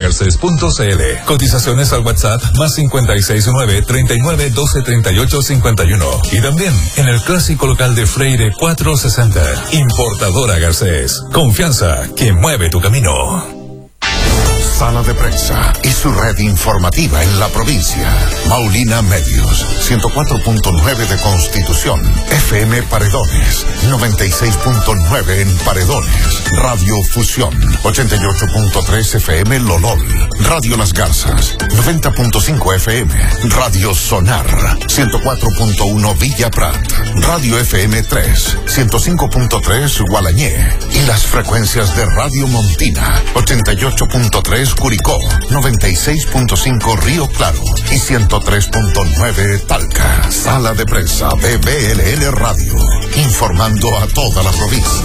Garcés.cl. Cotizaciones al WhatsApp más 569-3912-3851. Y también en el clásico local de Freire 460. Importadora Garcés. Confianza que mueve tu camino. Sala de Prensa y su red informativa en la provincia. Maulina Medios, 104.9 de Constitución, FM Paredones, 96.9 en Paredones, Radio Fusión, 88.3 FM Lolol, Radio Las Garzas, 90.5 FM, Radio Sonar, 104.1 Villa Prat, Radio FM 3, 105.3 Gualañé y las frecuencias de Radio Montina, 88.3 Curicó, 96.5 Río Claro y 103.9 Talca. Sala de Prensa de BLN Radio, informando a toda la provincia.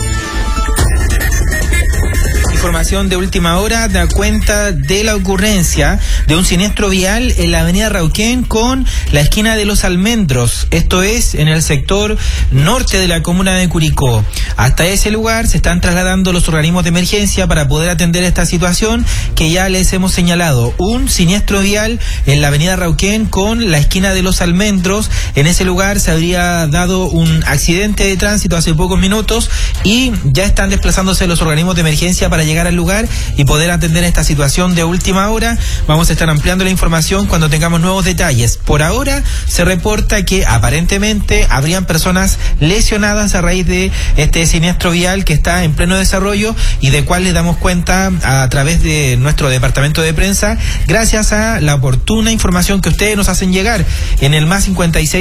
Información de última hora da cuenta de la ocurrencia de un siniestro vial en la avenida Rauquén con la esquina de Los Almendros, esto es en el sector norte de la comuna de Curicó. Hasta ese lugar se están trasladando los organismos de emergencia para poder atender esta situación que ya les hemos señalado. Un siniestro vial en la avenida Rauquén con la esquina de Los Almendros. En ese lugar se habría dado un accidente de tránsito hace pocos minutos y ya están desplazándose los organismos de emergencia para llegar al lugar y poder atender esta situación de última hora. Vamos a estar ampliando la información cuando tengamos nuevos detalles. Por ahora se reporta que aparentemente habrían personas lesionadas a raíz de este siniestro vial que está en pleno desarrollo y de cual le damos cuenta a través de nuestro departamento de prensa gracias a la oportuna información que ustedes nos hacen llegar en el más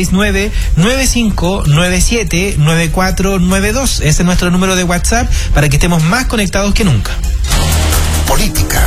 569-9597-9492. Ese es nuestro número de WhatsApp para que estemos más conectados que nunca. Política.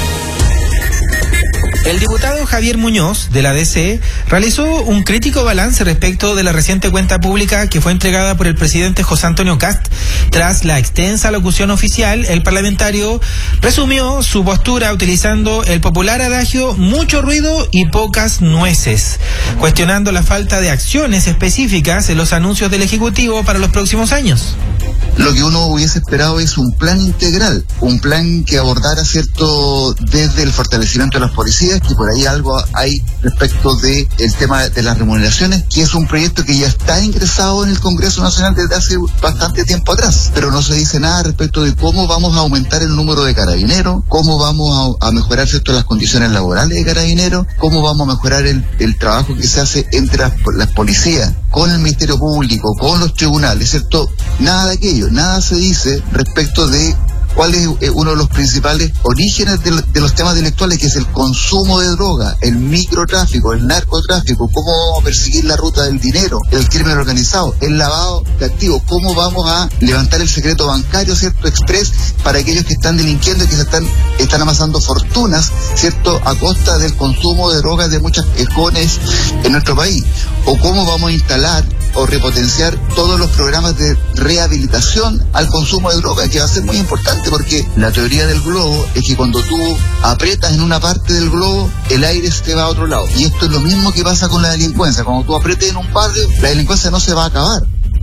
El diputado Javier Muñoz, de la DC, realizó un crítico balance respecto de la reciente cuenta pública que fue entregada por el presidente José Antonio Kast. Tras la extensa locución oficial, el parlamentario resumió su postura utilizando el popular adagio mucho ruido y pocas nueces, cuestionando la falta de acciones específicas en los anuncios del Ejecutivo para los próximos años. Lo que uno hubiese esperado es un plan integral, un plan que abordara, ¿cierto?, desde el fortalecimiento de las policías, que por ahí algo hay respecto de el tema de las remuneraciones, que es un proyecto que ya está ingresado en el Congreso Nacional desde hace bastante tiempo atrás, pero no se dice nada respecto de cómo vamos a aumentar el número de carabineros, cómo vamos a mejorar, ¿cierto?, las condiciones laborales de carabineros, cómo vamos a mejorar el trabajo que se hace entre las policías, con el Ministerio Público, con los tribunales, ¿cierto? Nada de aquello, nada se dice respecto de cuál es uno de los principales orígenes de los temas delictuales, que es el consumo de droga, el microtráfico, el narcotráfico, cómo vamos a perseguir la ruta del dinero, el crimen organizado, el lavado de activos, cómo vamos a levantar el secreto bancario, ¿cierto?, express para aquellos que están delinquiendo y que están amasando fortunas, ¿cierto?, a costa del consumo de drogas de muchas jóvenes en nuestro país, o cómo vamos a instalar o repotenciar todos los programas de rehabilitación al consumo de droga, que va a ser muy importante, porque la teoría del globo es que cuando tú aprietas en una parte del globo, el aire se va a otro lado. Y esto es lo mismo que pasa con la delincuencia. Cuando tú aprietes en un barrio, la delincuencia no se va a acabar.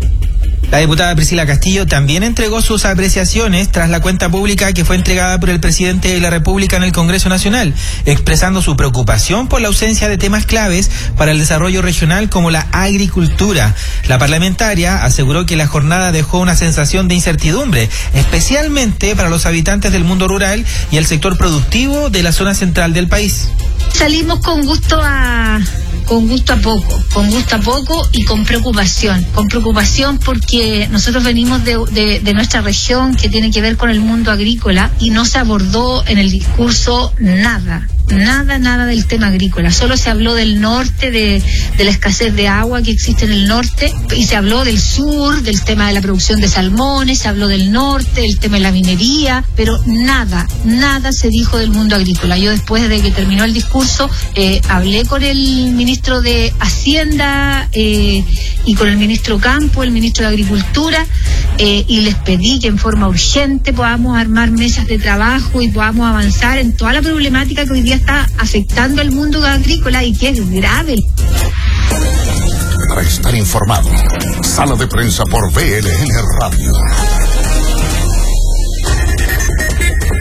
La diputada Priscila Castillo también entregó sus apreciaciones tras la cuenta pública que fue entregada por el presidente de la República en el Congreso Nacional, expresando su preocupación por la ausencia de temas claves para el desarrollo regional como la agricultura. La parlamentaria aseguró que la jornada dejó una sensación de incertidumbre, especialmente para los habitantes del mundo rural y el sector productivo de la zona central del país. Salimos con gusto a poco y con preocupación porque nosotros venimos de nuestra región que tiene que ver con el mundo agrícola y no se abordó en el discurso nada del tema agrícola. Solo se habló del norte, de la escasez de agua que existe en el norte, y se habló del sur, del tema de la producción de salmones, se habló del norte, del tema de la minería, pero nada se dijo del mundo agrícola. Yo, después de que terminó el discurso, hablé con el ministro de Hacienda y con el ministro Campo, el ministro de Agricultura, y les pedí que en forma urgente podamos armar mesas de trabajo y podamos avanzar en toda la problemática que hoy día está afectando al mundo agrícola y que es grave. Para estar informado, Sala de Prensa por BLN Radio.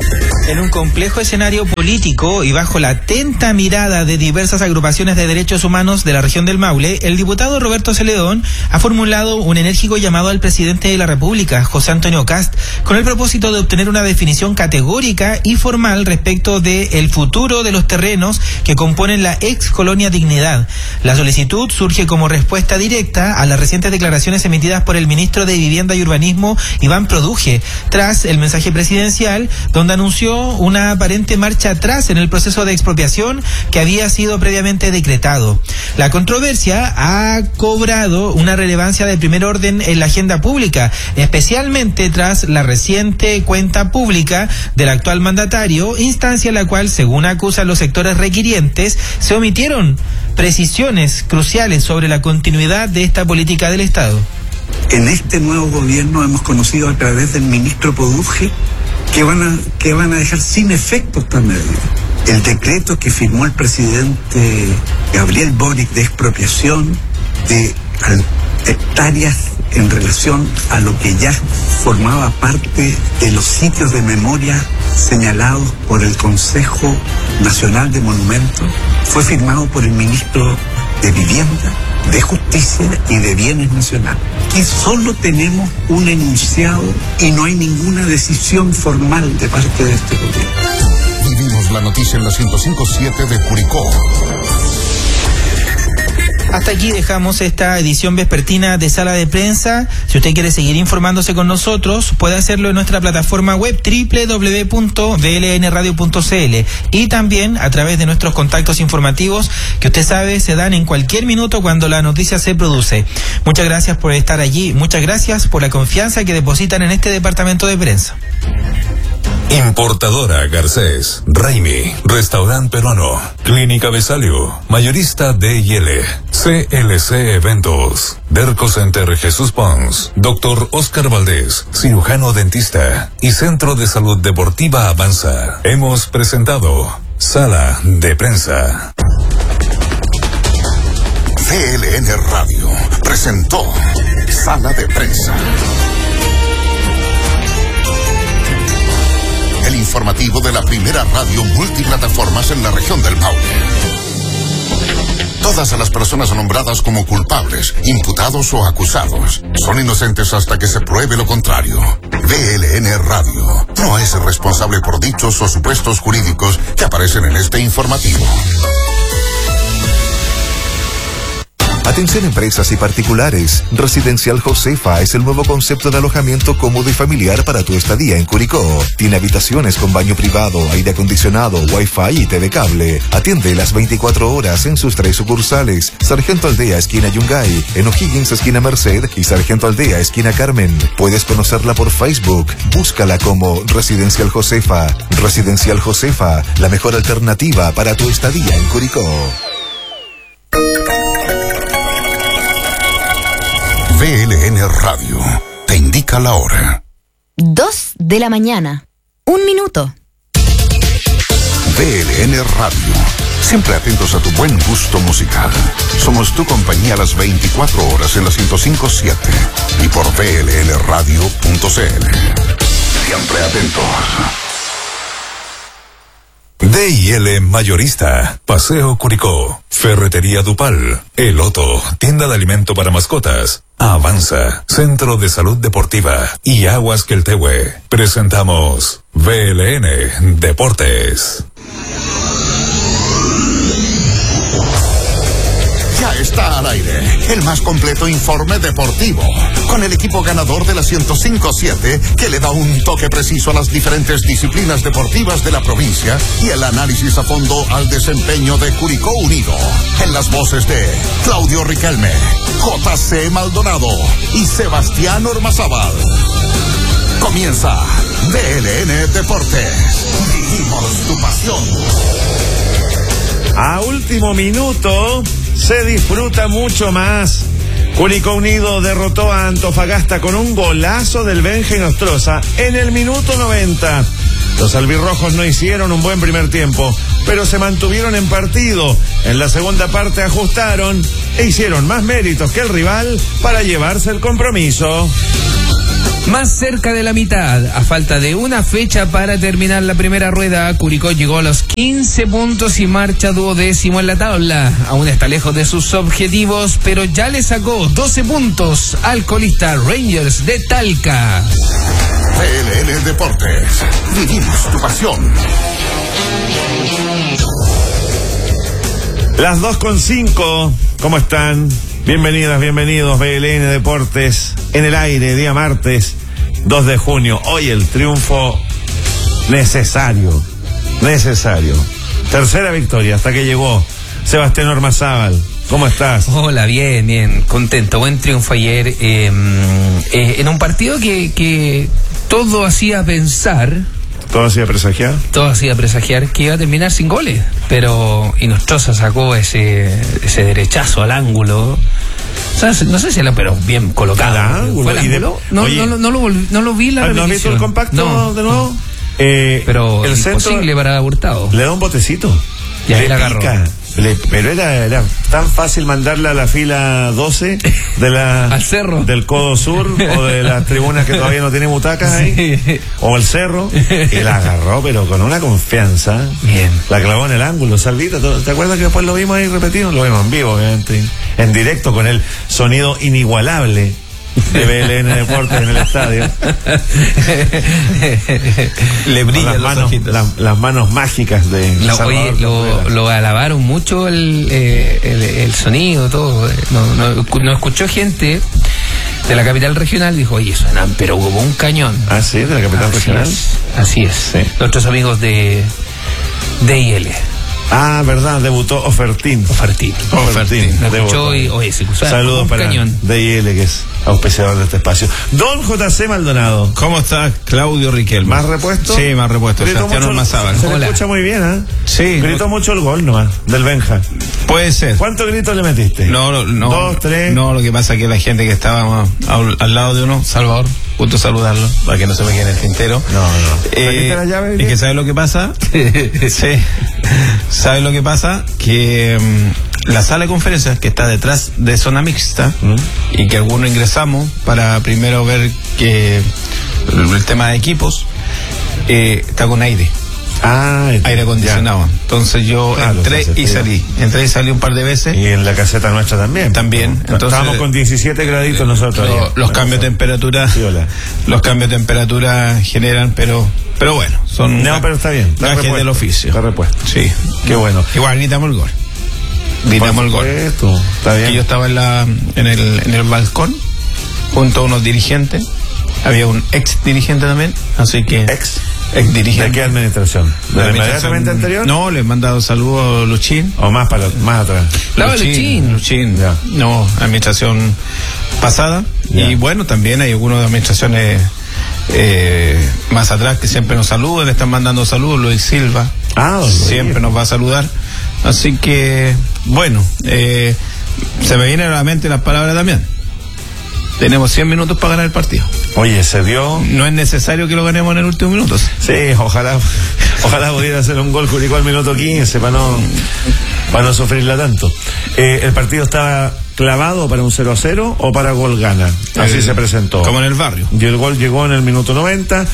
En un complejo escenario político y bajo la atenta mirada de diversas agrupaciones de derechos humanos de la región del Maule, el diputado Roberto Celedón ha formulado un enérgico llamado al presidente de la República, José Antonio Kast, con el propósito de obtener una definición categórica y formal respecto del futuro de los terrenos que componen la ex colonia Dignidad. La solicitud surge como respuesta directa a las recientes declaraciones emitidas por el ministro de Vivienda y Urbanismo, Iván Produje, tras el mensaje presidencial donde anunció una aparente marcha atrás en el proceso de expropiación que había sido previamente decretado. La controversia ha cobrado una relevancia de primer orden en la agenda pública, especialmente tras la reciente cuenta pública del actual mandatario, instancia en la cual, según acusan los sectores requirientes, se omitieron precisiones cruciales sobre la continuidad de esta política del Estado. En este nuevo gobierno hemos conocido a través del ministro Produje que van a dejar sin efecto esta medida. El decreto que firmó el presidente Gabriel Boric de expropiación de hectáreas en relación a lo que ya formaba parte de los sitios de memoria señalados por el Consejo Nacional de Monumentos, fue firmado por el ministro de Vivienda, de Justicia y de Bienes Nacionales. Y solo tenemos un enunciado y no hay ninguna decisión formal de parte de este gobierno. Vivimos la noticia en la 105.7 de Curicó. Hasta aquí dejamos esta edición vespertina de Sala de Prensa. Si usted quiere seguir informándose con nosotros, puede hacerlo en nuestra plataforma web www.blnradio.cl y también a través de nuestros contactos informativos que usted sabe se dan en cualquier minuto cuando la noticia se produce. Muchas gracias por estar allí, muchas gracias por la confianza que depositan en este departamento de prensa. Importadora Garcés, Raimi, Restaurante Peruano, Clínica Besalio, Mayorista D&L, CLC Eventos, Derco Center Jesús Pons, Dr. Oscar Valdés, cirujano dentista y Centro de Salud Deportiva Avanza. Hemos presentado Sala de Prensa. VLN Radio presentó Sala de Prensa. El informativo de la primera radio multiplataformas en la región del Maule. Todas las personas nombradas como culpables, imputados o acusados son inocentes hasta que se pruebe lo contrario. VLN Radio no es responsable por dichos o supuestos jurídicos que aparecen en este informativo. Atención empresas y particulares. Residencial Josefa es el nuevo concepto de alojamiento cómodo y familiar para tu estadía en Curicó. Tiene habitaciones con baño privado, aire acondicionado, wifi y TV cable. Atiende las 24 horas en sus 3 sucursales. Sargento Aldea, esquina Yungay, en O'Higgins, esquina Merced y Sargento Aldea, esquina Carmen. Puedes conocerla por Facebook. Búscala como Residencial Josefa. Residencial Josefa, la mejor alternativa para tu estadía en Curicó. VLN Radio te indica la hora. 2 de la mañana. 1 minuto. VLN Radio. Siempre atentos a tu buen gusto musical. Somos tu compañía a las 24 horas en la 105.7 y por vlnradio.cl. Siempre atentos. D&L Mayorista, Paseo Curicó, Ferretería Dupal, El Otto, Tienda de Alimento para Mascotas, Avanza, Centro de Salud Deportiva y Aguas Queltehue. Presentamos VLN Deportes. Ya está al aire el más completo informe deportivo, con el equipo ganador de la 105.7 que le da un toque preciso a las diferentes disciplinas deportivas de la provincia y el análisis a fondo al desempeño de Curicó Unido. En las voces de Claudio Riquelme, JC Maldonado y Sebastián Ormazábal. Comienza VLN Deportes. Vivimos tu pasión. A último minuto se disfruta mucho más. Curicó Unido derrotó a Antofagasta con un golazo del Benjen Ostroza en el minuto 90. Los albirrojos no hicieron un buen primer tiempo, pero se mantuvieron en partido. En la segunda parte ajustaron e hicieron más méritos que el rival para llevarse el compromiso. Más cerca de la mitad, a falta de una fecha para terminar la primera rueda, Curicó llegó a los 15 puntos y marcha 12º en la tabla. Aún está lejos de sus objetivos, pero ya le sacó 12 puntos al colista Rangers de Talca. PLN Deportes, vivimos tu pasión. Las 2:05, ¿cómo están? Bienvenidas, bienvenidos, BLN Deportes, en el aire, día martes, 2 de junio. Hoy el triunfo necesario. Tercera victoria hasta que llegó Sebastián Ormazábal. ¿Cómo estás? Hola, bien, contento. Buen triunfo ayer. En un partido que todo hacía pensar... ¿Todo hacía presagiar que iba a terminar sin goles, pero Inostroza sacó ese derechazo al ángulo. O sea, no sé si era, pero bien colocado. ¿Al ángulo? ¿Fue al ángulo? No lo vi en la repetición. ¿No has visto el compacto de nuevo? Pero el imposible centro, para Hurtado. Le da un botecito. Y ahí la agarró. Pero era tan fácil mandarla a la fila 12 al cerro del Codo Sur o de las tribunas que todavía no tienen butacas ahí, sí. O el cerro, y la agarró pero con una confianza. Bien. La clavó en el ángulo, Salvita. ¿Te acuerdas que después lo vimos ahí repetido? Lo vimos en vivo, obviamente, en directo, con el sonido inigualable de BLN Deportes en el estadio. Le brillan los ojitos. Las manos mágicas de lo alabaron mucho el sonido, todo. No escuchó gente de la capital regional, dijo, oye, suenan pero como un cañón. Ah, sí, de la capital regional. Así es. Sí. Nuestros amigos de IL. Ah, verdad, debutó Ofertín. Me escuchó y, oye, se puso saludos para cañón. DIL, que es auspiciador de este espacio. Don JC Maldonado. ¿Cómo está Claudio Riquelme? ¿Más repuesto? Sí, más repuesto. Sebastián Ormazábal. Se le escucha muy bien, ¿eh? Sí. Gritó mucho el gol nomás, del Benja. Puede ser. ¿Cuántos gritos le metiste? No. 2, 3. No, lo que pasa es que la gente que estaba al lado de uno, Salvador, justo saludarlo, para que no se me quede en el tintero. No. ¿Trajiste la llave? Es que ¿sabes lo que pasa? Sí. ¿Sabes lo que pasa? Que la sala de conferencias, que está detrás de zona mixta, y que algunos ingresamos para primero ver que el tema de equipos, está con aire. Aire acondicionado. Ya. Entonces yo entré y salí un par de veces. Y en la caseta nuestra también. Entonces, estábamos con 17 graditos nosotros. Los cambios de temperatura. Los cambios de temperatura generan, pero bueno, son pero está bien. Gajes del oficio. Está repuesto. Sí. Qué bueno. Igual gritamos el gol. Está bien. Y yo estaba en el balcón junto a unos dirigentes. Había un ex dirigente también, así que ex dirigente. ¿De qué administración? ¿De la inmediatamente anterior? No, le he mandado saludos a Luchín. ¿O más atrás? Luchín. Ya. No, administración pasada. Ya. Y bueno, también hay algunas administraciones más atrás que siempre nos saludan, le están mandando saludos. Luis Silva siempre nos va a saludar. Así que, bueno, se me vienen a la mente las palabras de Damián. Tenemos 100 minutos para ganar el partido. Oye, se dio. No es necesario que lo ganemos en el último minuto. Sí, ojalá pudiera hacer un gol Curicó al minuto 15 para no sufrirla tanto. El partido estaba clavado para un 0-0 o para gol gana. Así se presentó. Como en el barrio. Y el gol llegó en el minuto 90.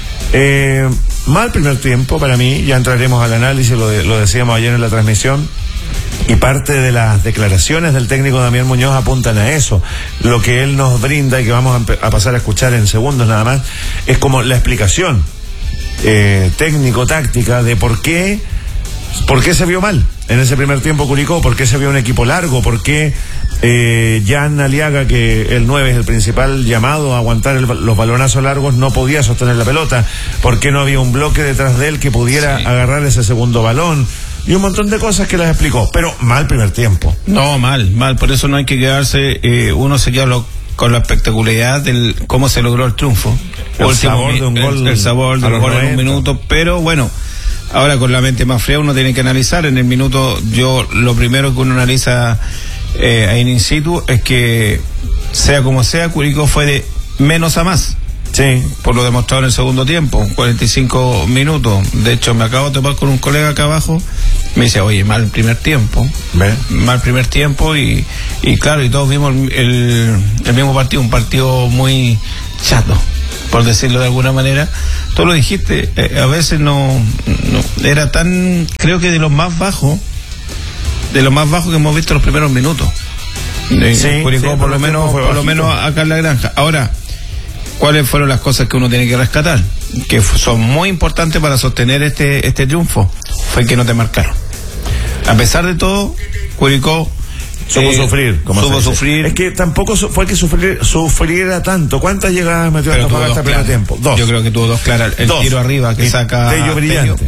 Mal primer tiempo para mí, ya entraremos al análisis, lo decíamos ayer en la transmisión. Y parte de las declaraciones del técnico Damián Muñoz apuntan a eso. Lo que él nos brinda y que vamos a pasar a escuchar en segundos nada más, es como la explicación técnico-táctica de por qué se vio mal en ese primer tiempo Curicó, por qué se vio un equipo largo, por qué Jan Aliaga, que el 9 es el principal llamado a aguantar los balonazos largos, no podía sostener la pelota, por qué no había un bloque detrás de él que pudiera agarrar ese segundo balón. Y un montón de cosas que las explicó, pero mal primer tiempo. No, mal, por eso no hay que quedarse, uno se queda con la espectacularidad del cómo se logró el triunfo. El sabor de un gol en un minuto, pero bueno, ahora con la mente más fría uno tiene que analizar. En el minuto, lo primero que uno analiza ahí in situ es que, sea como sea, Curicó fue de menos a más. Sí, por lo demostrado en el segundo tiempo, 45 minutos. De hecho, me acabo de topar con un colega acá abajo. Me dice, oye, mal primer tiempo. Mal primer tiempo y claro, y todos vimos el mismo partido, un partido muy chato. por decirlo de alguna manera. Tú lo dijiste, a veces no era tan, creo que de los más bajos que hemos visto en los primeros minutos. Curicó, por lo menos acá en la granja. Ahora, ¿cuáles fueron las cosas que uno tiene que rescatar? Que son muy importantes para sostener este triunfo. Fue que no te marcaron. A pesar de todo, Curicó supo sufrir. Es que tampoco fue que sufriera tanto. ¿Cuántas llegadas metió Antofagasta el primer tiempo? 2. Yo creo que tuvo 2 claras. El tiro arriba que saca Tello brillante.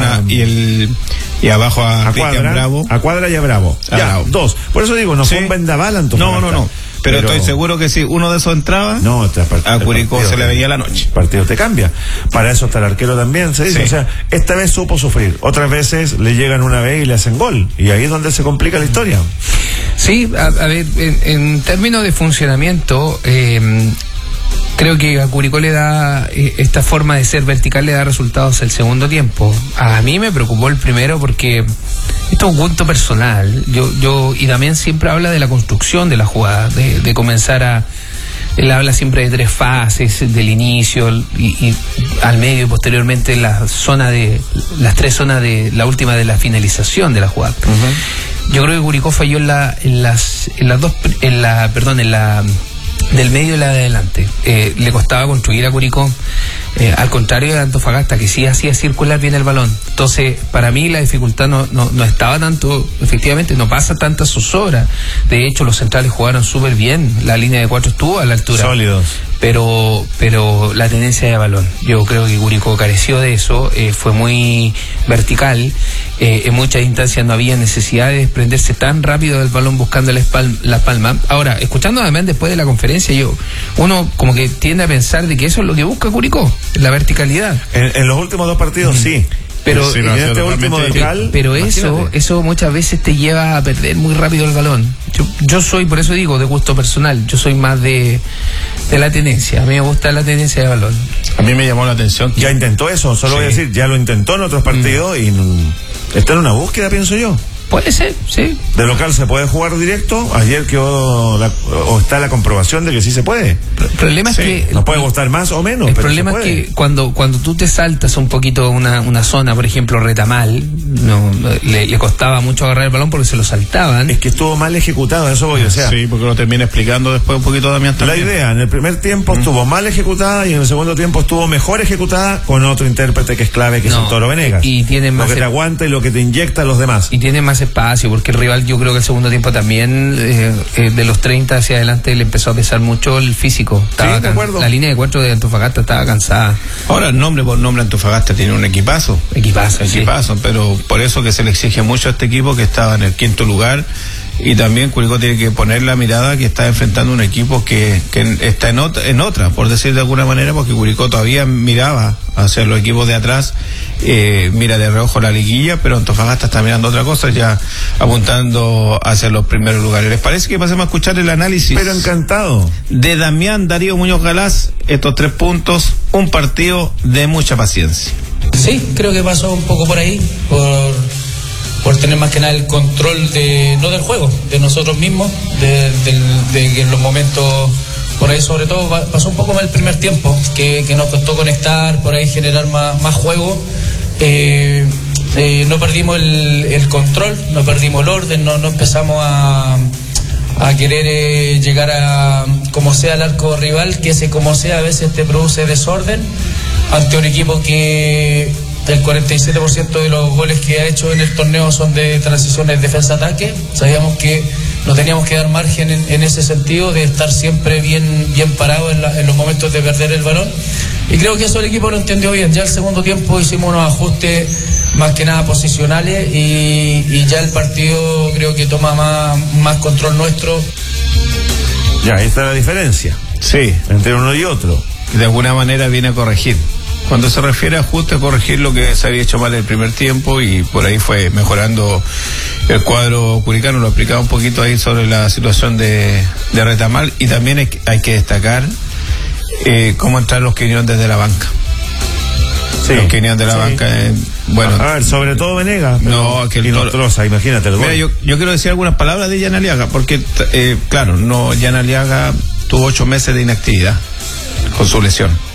Y abajo a Cristian Bravo. A Cuadra y a Bravo. Ya, 2. Por eso digo, no fue un vendaval Antofagasta. No. Pero estoy seguro que si uno de esos entraba, a Curicó se le veía la noche. El partido te cambia. Para eso está el arquero también, se dice. Sí. O sea, esta vez supo sufrir. Otras veces le llegan una vez y le hacen gol. Y ahí es donde se complica la historia. Sí, a ver, en términos de funcionamiento, creo que a Curicó le da esta forma de ser vertical, le da resultados el segundo tiempo. A mí me preocupó el primero porque esto es un gusto personal. Y también siempre habla de la construcción de la jugada, de comenzar a... Él habla siempre de 3 fases, del inicio y al medio y posteriormente las 3 zonas de la última de la finalización de la jugada. Yo creo que Curicó falló del medio y la de adelante. Le costaba construir a Curicó, al contrario de Antofagasta, que sí hacía circular bien el balón. Entonces, para mí la dificultad no estaba tanto, efectivamente, no pasa tanta zozobra. De hecho, los centrales jugaron súper bien, la línea de 4 estuvo a la altura. Sólidos. Pero la tenencia de balón, yo creo que Curicó careció de eso, fue muy vertical, en muchas instancias no había necesidad de desprenderse tan rápido del balón buscando la palma. Ahora, escuchando además después de la conferencia, uno como que tiende a pensar de que eso es lo que busca Curicó, la verticalidad. En los últimos 2 partidos sí. Pero, en este último pero eso muchas veces te lleva a perder muy rápido el balón. Yo soy, por eso digo, de gusto personal, yo soy más de la tenencia. A mí me gusta la tenencia de balón. A mí me llamó la atención. Ya intentó eso, solo voy a decir, ya lo intentó en otros partidos y está en una búsqueda, pienso yo. Puede ser, sí. De local se puede jugar directo. Ayer está la comprobación de que sí se puede. El problema es que nos puede gustar más o menos. El problema es que cuando tú te saltas un poquito una zona, por ejemplo Retamal, le costaba mucho agarrar el balón porque se lo saltaban. Es que estuvo mal ejecutado, eso voy, o sea. Sí, porque lo termina explicando después un poquito Damián también. La idea, en el primer tiempo estuvo mal ejecutada y en el segundo tiempo estuvo mejor ejecutada con otro intérprete que es clave, que es el Toro Venegas. Y tiene más lo que te aguanta y lo que te inyecta a los demás. Y tiene más espacio, porque el rival, yo creo que el segundo tiempo también, de los 30 hacia adelante, le empezó a pesar mucho el físico. Sí, de acuerdo. La línea de 4 de Antofagasta estaba cansada. Ahora, nombre por nombre, Antofagasta tiene un equipazo, sí. Pero por eso que se le exige mucho a este equipo que estaba en el 5º lugar. Y también Curicó tiene que poner la mirada que está enfrentando un equipo que está en otra, por decir de alguna manera, porque Curicó todavía miraba hacia los equipos de atrás, mira de reojo la liguilla, pero Antofagasta está mirando otra cosa, ya apuntando hacia los primeros lugares. ¿Les parece que pasemos a escuchar el análisis? Pero encantado. De Damián Darío Muñoz Galás, estos 3 puntos, un partido de mucha paciencia. Sí, creo que pasó un poco por ahí, por tener más que nada el control no del juego, de nosotros mismos, de que en los momentos, por ahí sobre todo pasó un poco más el primer tiempo, que nos costó conectar, por ahí generar más juego. No perdimos el control, no perdimos el orden, no empezamos a querer llegar a como sea al arco rival, que ese como sea a veces te produce desorden ante un equipo que el 47% de los goles que ha hecho en el torneo son de transiciones defensa-ataque. Sabíamos que no teníamos que dar margen en ese sentido, de estar siempre bien parado en los momentos de perder el balón. Y creo que eso el equipo lo entendió bien. Ya el segundo tiempo hicimos unos ajustes más que nada posicionales y ya el partido creo que toma más control nuestro. Ya, ahí está la diferencia. Sí. Entre uno y otro. De alguna manera viene a corregir. Cuando se refiere a ajuste, a corregir lo que se había hecho mal el primer tiempo, y por ahí fue mejorando el cuadro curicano. Lo explicaba un poquito ahí sobre la situación de Retamal, y también hay que destacar cómo entrar los que vinieron desde la banca. Sí, los que venían de la banca, bueno. A ver, sobre todo Venegas. No, que el Troza, imagínate el gol. Mira, yo quiero decir algunas palabras de Jan Aliaga, porque claro, Jan Aliaga tuvo 8 meses de inactividad con su lesión.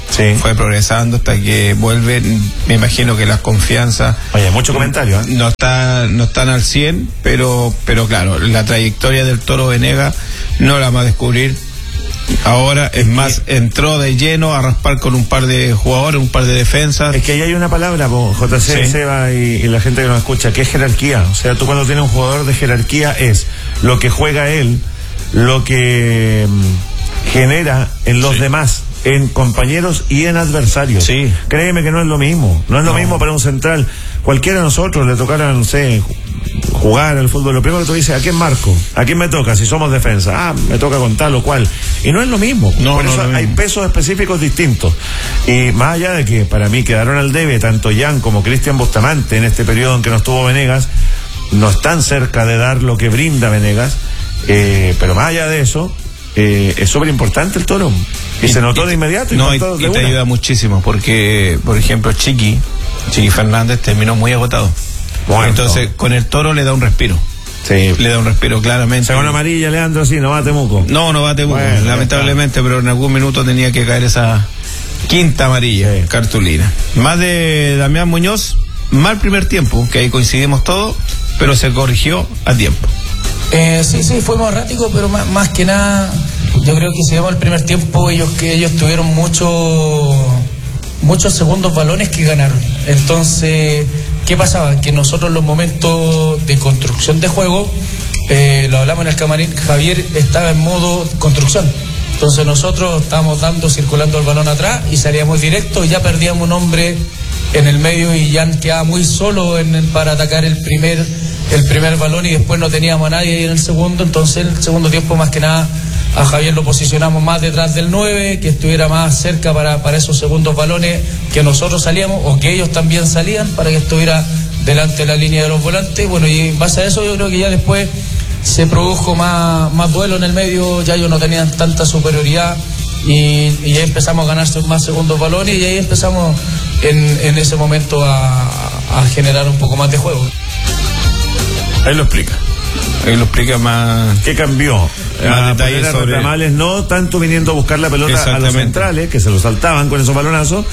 Fue progresando hasta que vuelve. Me imagino que las confianzas. Oye, mucho comentario, ¿eh? No están al 100, pero claro, la trayectoria del Toro Venegas no la va a descubrir ahora. Es más, entró de lleno a raspar con un par de jugadores, un par de defensas. Es que ahí hay una palabra, JC, Seba y la gente que nos escucha, que es jerarquía. O sea, tú cuando tienes un jugador de jerarquía es lo que juega él, lo que genera en los demás, en compañeros y en adversarios. Créeme que no es lo mismo. No es lo mismo para un central. Cualquiera de nosotros le tocara, no sé, jugar al fútbol. Lo primero que tú dices, ¿a quién marco? ¿A quién me toca? Si somos defensa. Me toca con tal o cual. Y no es lo mismo. Por eso hay pesos específicos distintos. Y más allá de que para mí quedaron al debe tanto Jan como Cristian Bustamante en este periodo en que no estuvo Venegas, no están cerca de dar lo que brinda Venegas. Pero más allá de eso, es súper importante el Toro. Y se notó de inmediato. Y te ayuda muchísimo porque, por ejemplo, Chiqui Fernández terminó muy agotado. Entonces, con el Toro le da un respiro. Le da un respiro claramente. Según amarilla, Leandro, no va a Temuco. No va a Temuco, lamentablemente, pero en algún minuto tenía que caer esa quinta amarilla, cartulina. Más de Damián Muñoz, mal primer tiempo, que ahí coincidimos todos, pero se corrigió a tiempo. Sí, fue más errático, pero más que nada, yo creo que si vemos el primer tiempo, ellos tuvieron muchos segundos balones que ganaron. Entonces, ¿qué pasaba? Que nosotros en los momentos de construcción de juego, lo hablamos en el camarín, Javier estaba en modo construcción. Entonces nosotros estábamos circulando el balón atrás y salíamos directo y ya perdíamos un hombre en el medio y Jan quedaba muy solo para atacar el primer balón y después no teníamos a nadie ahí en el segundo. Entonces el segundo tiempo, más que nada, a Javier lo posicionamos más detrás del 9, que estuviera más cerca para esos segundos balones que nosotros salíamos o que ellos también salían, para que estuviera delante de la línea de los volantes. Bueno, y en base a eso yo creo que ya después se produjo más duelo en el medio, ya ellos no tenían tanta superioridad y ya empezamos a ganarse más segundos balones y ahí empezamos en ese momento a generar un poco más de juego. Ahí lo explica más. ¿Qué cambió? Más detalles sobre Retramales, no tanto viniendo a buscar la pelota a los centrales, que se lo saltaban con esos balonazos,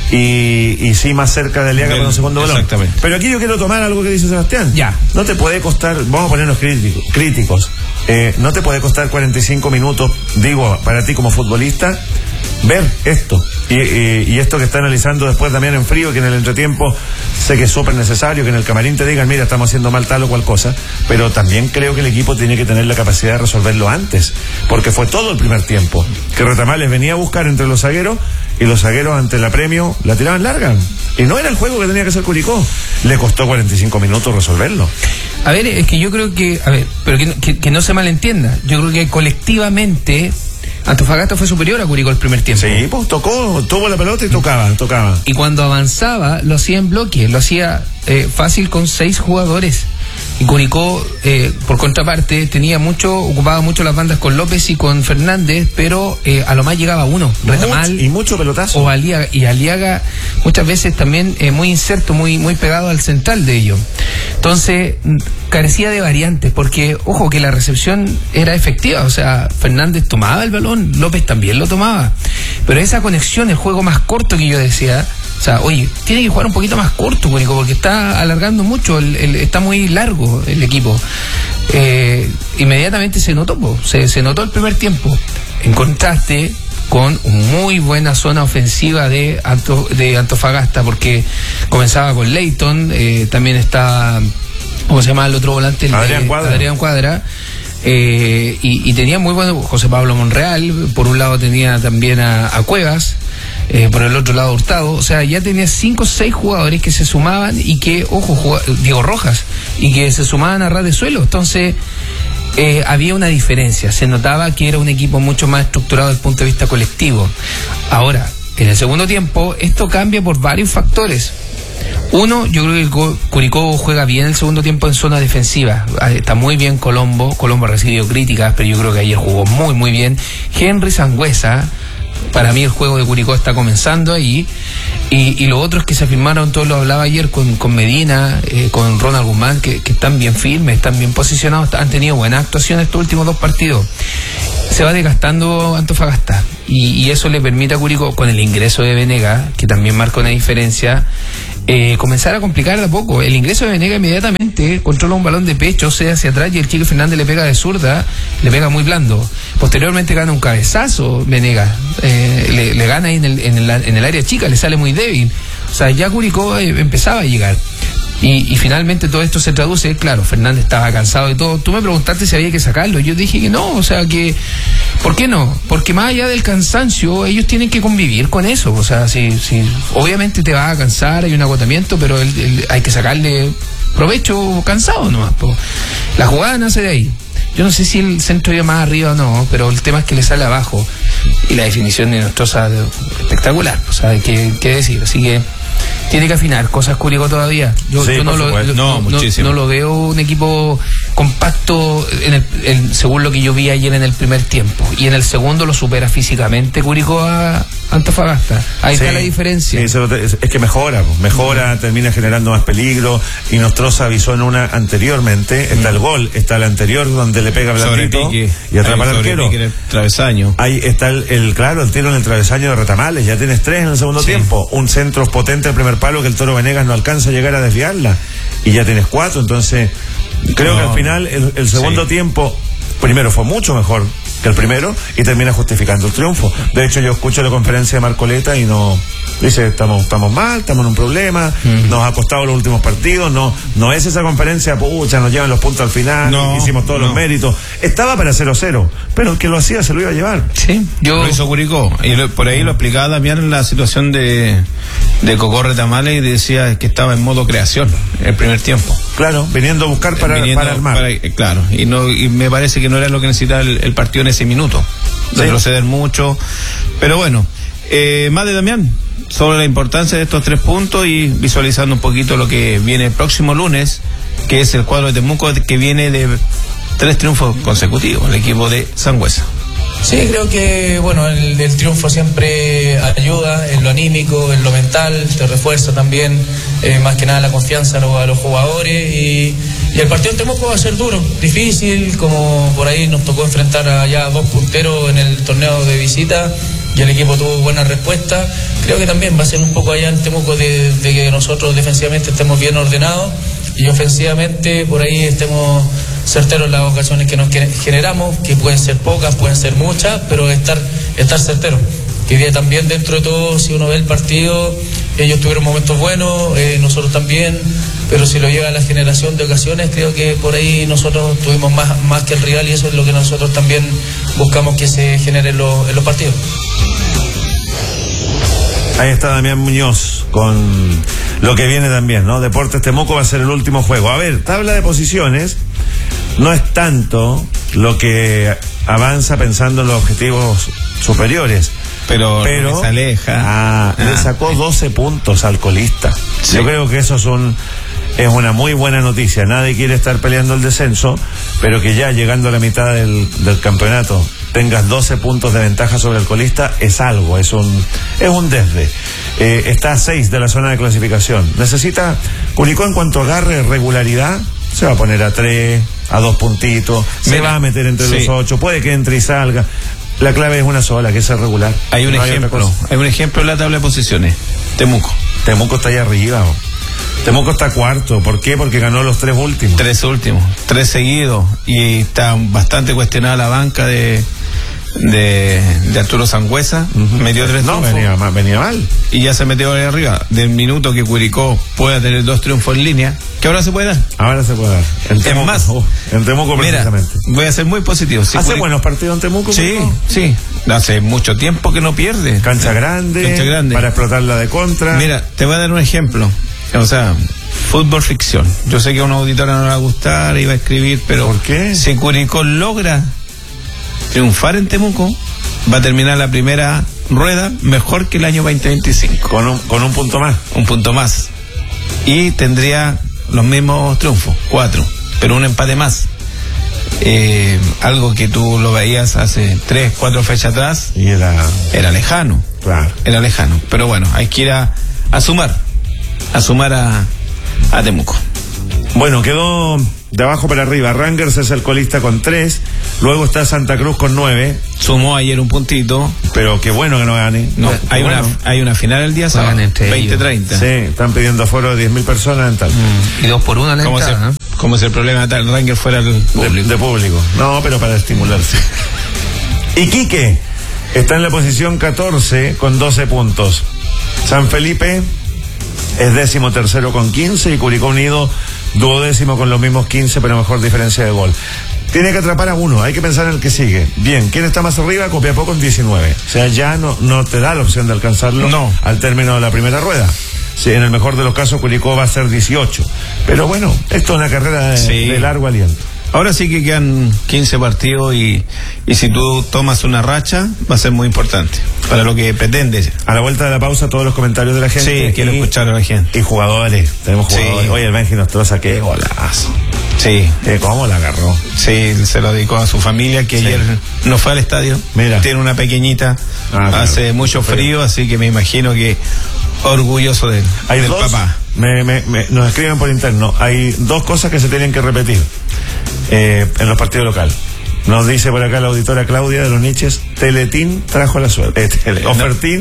y sí más cerca de Aliaga con un segundo balón. Exactamente. Pero aquí yo quiero tomar algo que dice Sebastián. No te puede costar, vamos a ponernos críticos. No te puede costar 45 minutos, digo, para ti como futbolista, ver esto. Y esto que está analizando después también en frío, que en el entretiempo sé que es súper necesario, que en el camarín te digan, mira, estamos haciendo mal tal o cual cosa, pero también creo que el equipo tiene que tener la capacidad de resolverlo antes, porque fue todo el primer tiempo que Retramales venía a buscar entre los zagueros, y los zagueros ante el apremio la tiraban larga, y no era el juego que tenía que hacer Curicó. Le costó 45 minutos resolverlo. A ver, es que yo creo que, pero que no se malentienda, yo creo que colectivamente Antofagasta fue superior a Curicó el primer tiempo. Sí, pues tuvo la pelota y tocaba. Y cuando avanzaba, lo hacía en bloque, lo hacía fácil con 6 jugadores. Y Curicó, por contraparte, ocupaba mucho las bandas con López y con Fernández, pero a lo más llegaba uno, Retamal. Y mucho pelotazo. O Aliaga. Y Aliaga muchas veces también muy inserto, muy pegado al central de ellos. Entonces, carecía de variantes, porque, ojo, que la recepción era efectiva. O sea, Fernández tomaba el balón, López también lo tomaba. Pero esa conexión, el juego más corto que yo decía, o sea, oye, tiene que jugar un poquito más corto, Curicó, porque está alargando mucho, está muy largo el equipo. Inmediatamente se notó, se notó el primer tiempo, en contraste con muy buena zona ofensiva de Antofagasta, porque comenzaba con Leighton, también está, ¿cómo se llama el otro volante? Adrián Cuadra. Y tenía muy bueno José Pablo Monreal, por un lado tenía también a Cuevas, por el otro lado Hurtado. O sea, ya tenía 5 o 6 jugadores que se sumaban y que, ojo, Diego Rojas, y que se sumaban a ras de suelo. Entonces había una diferencia, se notaba que era un equipo mucho más estructurado desde el punto de vista colectivo. Ahora, en el segundo tiempo esto cambia por varios factores. Uno, yo creo que Curicó juega bien el segundo tiempo en zona defensiva. Está muy bien Colombo ha recibido críticas, pero yo creo que ayer jugó muy muy bien. Henry Sangüesa, para mí el juego de Curicó está comenzando ahí. Y lo otro es que se afirmaron, todos lo hablaba ayer con Medina, con Ronald Guzmán, que están bien firmes, están bien posicionados, han tenido buenas actuaciones estos últimos 2 partidos. Se va desgastando Antofagasta. y eso le permite a Curicó, con el ingreso de Venegas, que también marca una diferencia, comenzar a complicar de a poco. El ingreso de Venegas inmediatamente controla un balón de pecho, sea hacia atrás, y el Chique Fernández le pega de zurda, le pega muy blando. Posteriormente gana un cabezazo Venegas, le gana ahí en el área chica, le sale muy débil. O sea, ya Curicó empezaba a llegar. Y finalmente todo esto se traduce, claro, Fernández estaba cansado de todo. Tú me preguntaste si había que sacarlo. Yo dije que no, o sea que, ¿por qué no? Porque más allá del cansancio, ellos tienen que convivir con eso. O sea, si obviamente te vas a cansar, hay un agotamiento, pero hay que sacarle provecho cansado nomás. La jugada nace de ahí. Yo no sé si el centro iba más arriba o no, pero el tema es que le sale abajo. Y la definición de Nostroza espectacular, o sea, hay que decir. Así que tiene que afinar cosas Curicó todavía. Yo no lo veo un equipo compacto según lo que yo vi ayer en el primer tiempo. Y en el segundo lo supera físicamente Curicó a Antofagasta. Ahí está la diferencia. Es que mejora, termina generando más peligro. Y Nostroza avisó en una anteriormente. Está el gol, está el anterior donde le pega Blandito y atrapa al arquero. El travesaño. Ahí está el tiro en el travesaño de Retamales. Ya tienes 3 en el segundo tiempo. Un centro potente al primer palo que el Toro Venegas no alcanza a llegar a desviarla. Y ya tienes 4. Entonces, creo que al final el segundo tiempo primero fue mucho mejor que el primero y termina justificando el triunfo. De hecho, yo escucho la conferencia de Marcoleta y no dice, estamos mal, estamos en un problema, nos ha costado los últimos partidos, no es esa conferencia, pucha, nos llevan los puntos al final, hicimos todos los méritos. Estaba para 0-0, pero el que lo hacía se lo iba a llevar. Sí, lo hizo Curicó. Y por ahí lo explicaba también en la situación de Cocó Retamales y decía que estaba en modo creación el primer tiempo. Claro, viniendo a buscar para armar. Claro, y me parece que no era lo que necesitaba el partido en ese minuto. Retroceder mucho. Pero bueno, más de Damián sobre la importancia de estos 3 puntos y visualizando un poquito lo que viene el próximo lunes, que es el cuadro de Temuco, que viene de 3 triunfos consecutivos, el equipo de Sangüesa. Sí, creo que bueno, el triunfo siempre ayuda en lo anímico, en lo mental, te refuerza también más que nada la confianza a los jugadores y el partido en Temuco va a ser duro, difícil, como por ahí nos tocó enfrentar a ya 2 punteros en el torneo de visita y el equipo tuvo buena respuesta. Creo que también va a ser un poco allá en Temuco de que nosotros defensivamente estemos bien ordenados y ofensivamente por ahí estemos certeros en las ocasiones que nos generamos, que pueden ser pocas, pueden ser muchas, pero estar certeros. Que también dentro de todo, si uno ve el partido, ellos tuvieron momentos buenos, nosotros también, pero si lo lleva a la generación de ocasiones, creo que por ahí nosotros tuvimos más que el rival y eso es lo que nosotros también buscamos que se genere en los partidos. Ahí está Damián Muñoz con lo que viene también, ¿no? Deportes Temuco va a ser el último juego. A ver, tabla de posiciones, no es tanto lo que avanza pensando en los objetivos superiores. Pero no se aleja. Le sacó 12 puntos al colista. Sí. Yo creo que eso es una muy buena noticia. Nadie quiere estar peleando el descenso, pero que ya llegando a la mitad del campeonato tengas 12 puntos de ventaja sobre el colista es algo, es un desde. Está a 6 de la zona de clasificación. Necesita Curicó, en cuanto agarre regularidad, se va a poner a 3, a 2 puntitos, se va a meter entre los 8, puede que entre y salga. La clave es una sola, que es ser regular. Hay un ejemplo en la tabla de posiciones. Temuco está ahí arriba. Temuco está cuarto. ¿Por qué? Porque ganó los 3 últimos. 3 seguidos. Y está bastante cuestionada la banca de Arturo Sangüesa. Metió 3 triunfos. Venía mal. Y ya se metió ahí arriba. Del minuto que Curicó pueda tener 2 triunfos en línea, que ahora se puede dar. En Temuco precisamente. Voy a ser muy positivo. Si ¿hace buenos partidos en Temuco? Sí. Hace mucho tiempo que no pierde. Cancha grande. Para explotarla de contra. Mira, te voy a dar un ejemplo. O sea, fútbol ficción. Yo sé que a una auditora no le va a gustar y va a escribir, pero ¿por qué? Si Curicó logra triunfar en Temuco, va a terminar la primera rueda mejor que el año 2025. Con un punto más. Un punto más. Y tendría los mismos triunfos, 4, pero un empate más. Algo que tú lo veías hace 3, 4 fechas atrás. Y era lejano. Claro. Era lejano. Pero bueno, hay que ir a sumar a Temuco. Bueno, quedó de abajo para arriba. Rangers es el colista con 3. Luego está Santa Cruz con 9. Sumó ayer un puntito. Pero qué bueno que no gane. No, hay una final el día sábado. 20-30. Sí, están pidiendo aforo de 10.000 personas en tal. Y 2 por 1 la entrada. Como si el problema del Rangers fuera el público. De público. No, pero para estimularse. Iquique está en la posición 14 con 12 puntos. San Felipe es 13º con 15 y Curicó Unido 12º con los mismos 15, pero mejor diferencia de gol. Tiene que atrapar a uno, hay que pensar en el que sigue. Bien, ¿quién está más arriba? Copiapó con 19. O sea, ya no te da la opción de alcanzarlo al término de la primera rueda. Sí, en el mejor de los casos Curicó va a ser 18. Pero bueno, esto es una carrera de largo aliento. Ahora sí que quedan 15 partidos y si tú tomas una racha va a ser muy importante para lo que pretendes. A la vuelta de la pausa todos los comentarios de la gente. Sí, quiero escuchar a la gente. Y jugadores, tenemos jugadores. Sí. Oye, el Benji Nostroza, qué golazo. Sí. ¿Cómo la agarró? Sí, se lo dedicó a su familia que ayer no fue al estadio. Mira. Tiene una pequeñita, hace mucho frío, así que me imagino que orgulloso de él. Hay del dos, papá. Nos escriben por interno, hay 2 cosas que se tienen que repetir en los partidos locales. Nos dice por acá la auditora Claudia de los Niches, Teletín trajo la suerte. Ofertín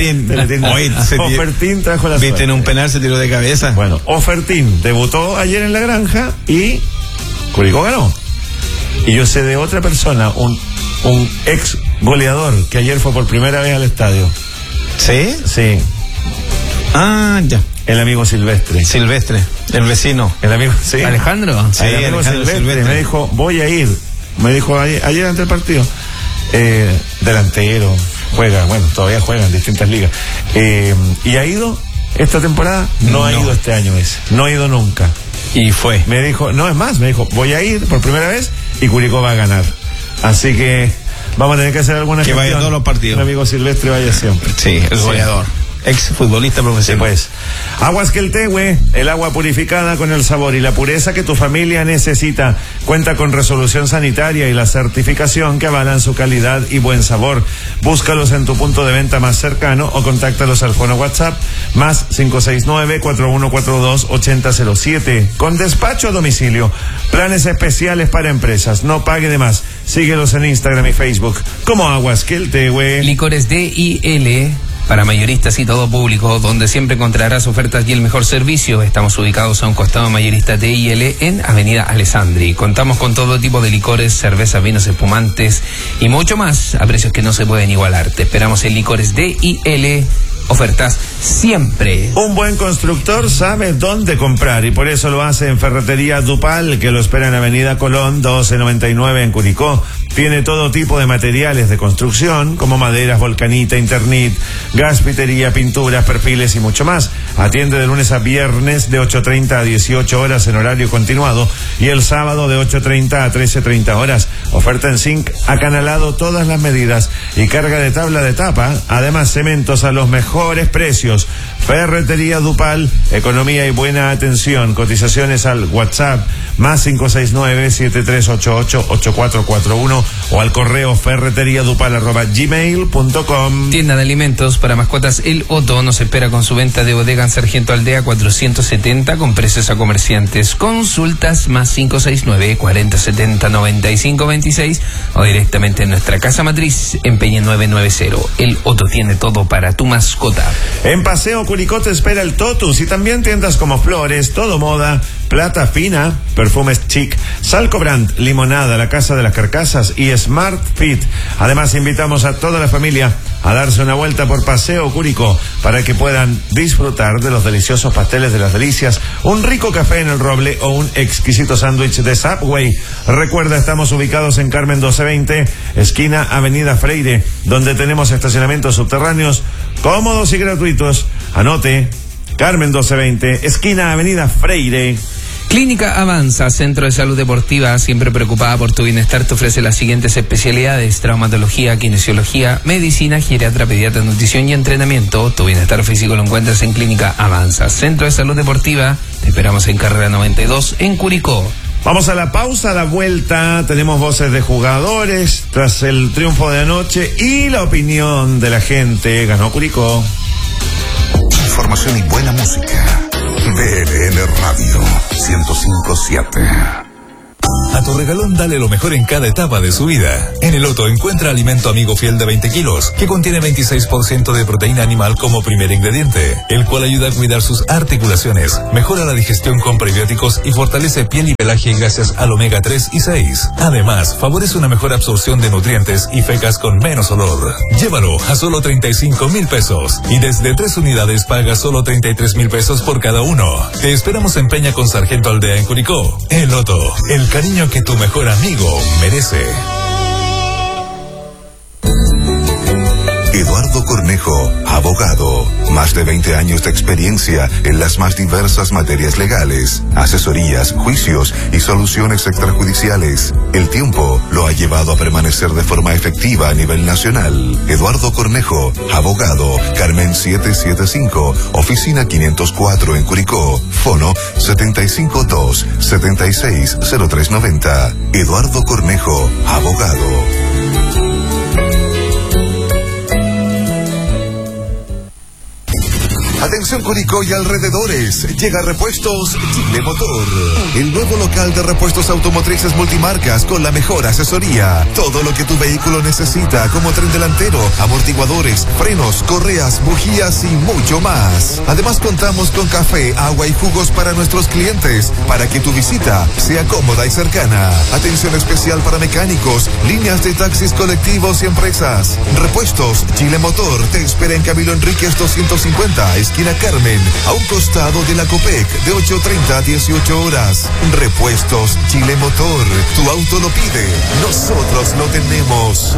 trajo la suerte. Viste en un penal, se tiró de cabeza. Bueno, Ofertín debutó ayer en la granja y Curicó ganó. Y yo sé de otra persona, un ex goleador que ayer fue por primera vez al estadio. ¿Sí? Sí. Ah, ya. El amigo Silvestre, el vecino. El amigo, sí. ¿Alejandro? Sí, el amigo Silvestre me dijo, voy a ir. Me dijo ayer ante el partido. Delantero, todavía juega en distintas ligas. ¿Y ha ido esta temporada? No ha ido este año ese. No ha ido nunca. Y fue. Me dijo, me dijo, voy a ir por primera vez y Curicó va a ganar. Así que vamos a tener que hacer alguna gestión. Que vaya a todos los partidos. El amigo Silvestre vaya siempre. Sí, el goleador. Ex futbolista profesional. Sí, pues. Aguas Queltehue, el agua purificada con el sabor y la pureza que tu familia necesita. Cuenta con resolución sanitaria y la certificación que avalan su calidad y buen sabor. Búscalos en tu punto de venta más cercano o contáctalos al fono WhatsApp más 569-4142-8007. Con despacho a domicilio. Planes especiales para empresas. No pague de más. Síguelos en Instagram y Facebook como Aguas Queltehue. Licores DIL para mayoristas y todo público, donde siempre encontrarás ofertas y el mejor servicio. Estamos ubicados a un costado mayorista DIL en Avenida Alessandri. Contamos con todo tipo de licores, cervezas, vinos, espumantes y mucho más a precios que no se pueden igualar. Te esperamos en Licores DIL. Ofertas siempre. Un buen constructor sabe dónde comprar y por eso lo hace en Ferretería Dupal, que lo espera en Avenida Colón 1299 en Curicó. Tiene todo tipo de materiales de construcción como maderas, volcanita, Internit, gaspitería, pinturas, perfiles y mucho más. Atiende de lunes a viernes de 8:30 a 18 horas en horario continuado y el sábado de 8:30 a 13:30 horas. Oferta en zinc acanalado todas las medidas y carga de tabla de tapa. Además, cementos a los mejores precios. Ferretería Dupal, economía y buena atención. Cotizaciones al WhatsApp más 569-7388-8441 o al correo ferreteriadupal@gmail.com. Tienda de alimentos para mascotas El Otto nos espera con su venta de bodega en Sargento Aldea 470 con precios a comerciantes. Consultas más 569-4070-9526 o directamente en nuestra casa matriz en Peña 990. El Otto tiene todo para tu mascota. En Paseo Curicó te espera el Totus y también tiendas como Flores, Todo Moda, Plata Fina, Perfumes Chic, Salco Brand, Limonada, La Casa de las Carcasas y Smart Fit. Además, invitamos a toda la familia a darse una vuelta por Paseo Curicó para que puedan disfrutar de los deliciosos pasteles de las delicias, un rico café en el Roble o un exquisito sándwich de Subway. Recuerda, estamos ubicados en Carmen 1220, esquina Avenida Freire, donde tenemos estacionamientos subterráneos cómodos y gratuitos. Anote, Carmen 1220, esquina Avenida Freire. Clínica Avanza, centro de salud deportiva, siempre preocupada por tu bienestar, te ofrece las siguientes especialidades: traumatología, kinesiología, medicina, geriatra, pediatra, nutrición y entrenamiento. Tu bienestar físico lo encuentras en Clínica Avanza, centro de salud deportiva. Te esperamos en carrera 92 en Curicó. Vamos a la pausa, a la vuelta tenemos voces de jugadores tras el triunfo de anoche y la opinión de la gente. Ganó Curicó. Información y buena música. BLN Radio 105.7. A tu regalón dale lo mejor en cada etapa de su vida. En el Loto encuentra alimento amigo fiel de 20 kilos, que contiene 26% de proteína animal como primer ingrediente, el cual ayuda a cuidar sus articulaciones, mejora la digestión con prebióticos y fortalece piel y pelaje gracias al omega 3 y 6. Además, favorece una mejor absorción de nutrientes y fecas con menos olor. Llévalo a solo 35,000 pesos y desde 3 unidades paga solo 33,000 pesos por cada uno. Te esperamos en Peña con Sargento Aldea en Curicó. El Loto, el cariño que tu mejor amigo merece. Eduardo Cornejo, abogado. Más de 20 años de experiencia en las más diversas materias legales, asesorías, juicios y soluciones extrajudiciales. El tiempo lo ha llevado a permanecer de forma efectiva a nivel nacional. Eduardo Cornejo, abogado. Carmen 775, oficina 504 en Curicó. Fono 752-760390. Eduardo Cornejo, abogado. Atención Curicó y alrededores, llega Repuestos Chile Motor, el nuevo local de repuestos automotrices multimarcas con la mejor asesoría. Todo lo que tu vehículo necesita, como tren delantero, amortiguadores, frenos, correas, bujías y mucho más. Además contamos con café, agua y jugos para nuestros clientes, para que tu visita sea cómoda y cercana. Atención especial para mecánicos, líneas de taxis colectivos y empresas. Repuestos Chile Motor te espera en Camilo Enríquez 250, esquina Carmen, a un costado de la Copec, de 8:30 a 18 horas. Repuestos Chile Motor, tu auto lo pide, nosotros lo tenemos.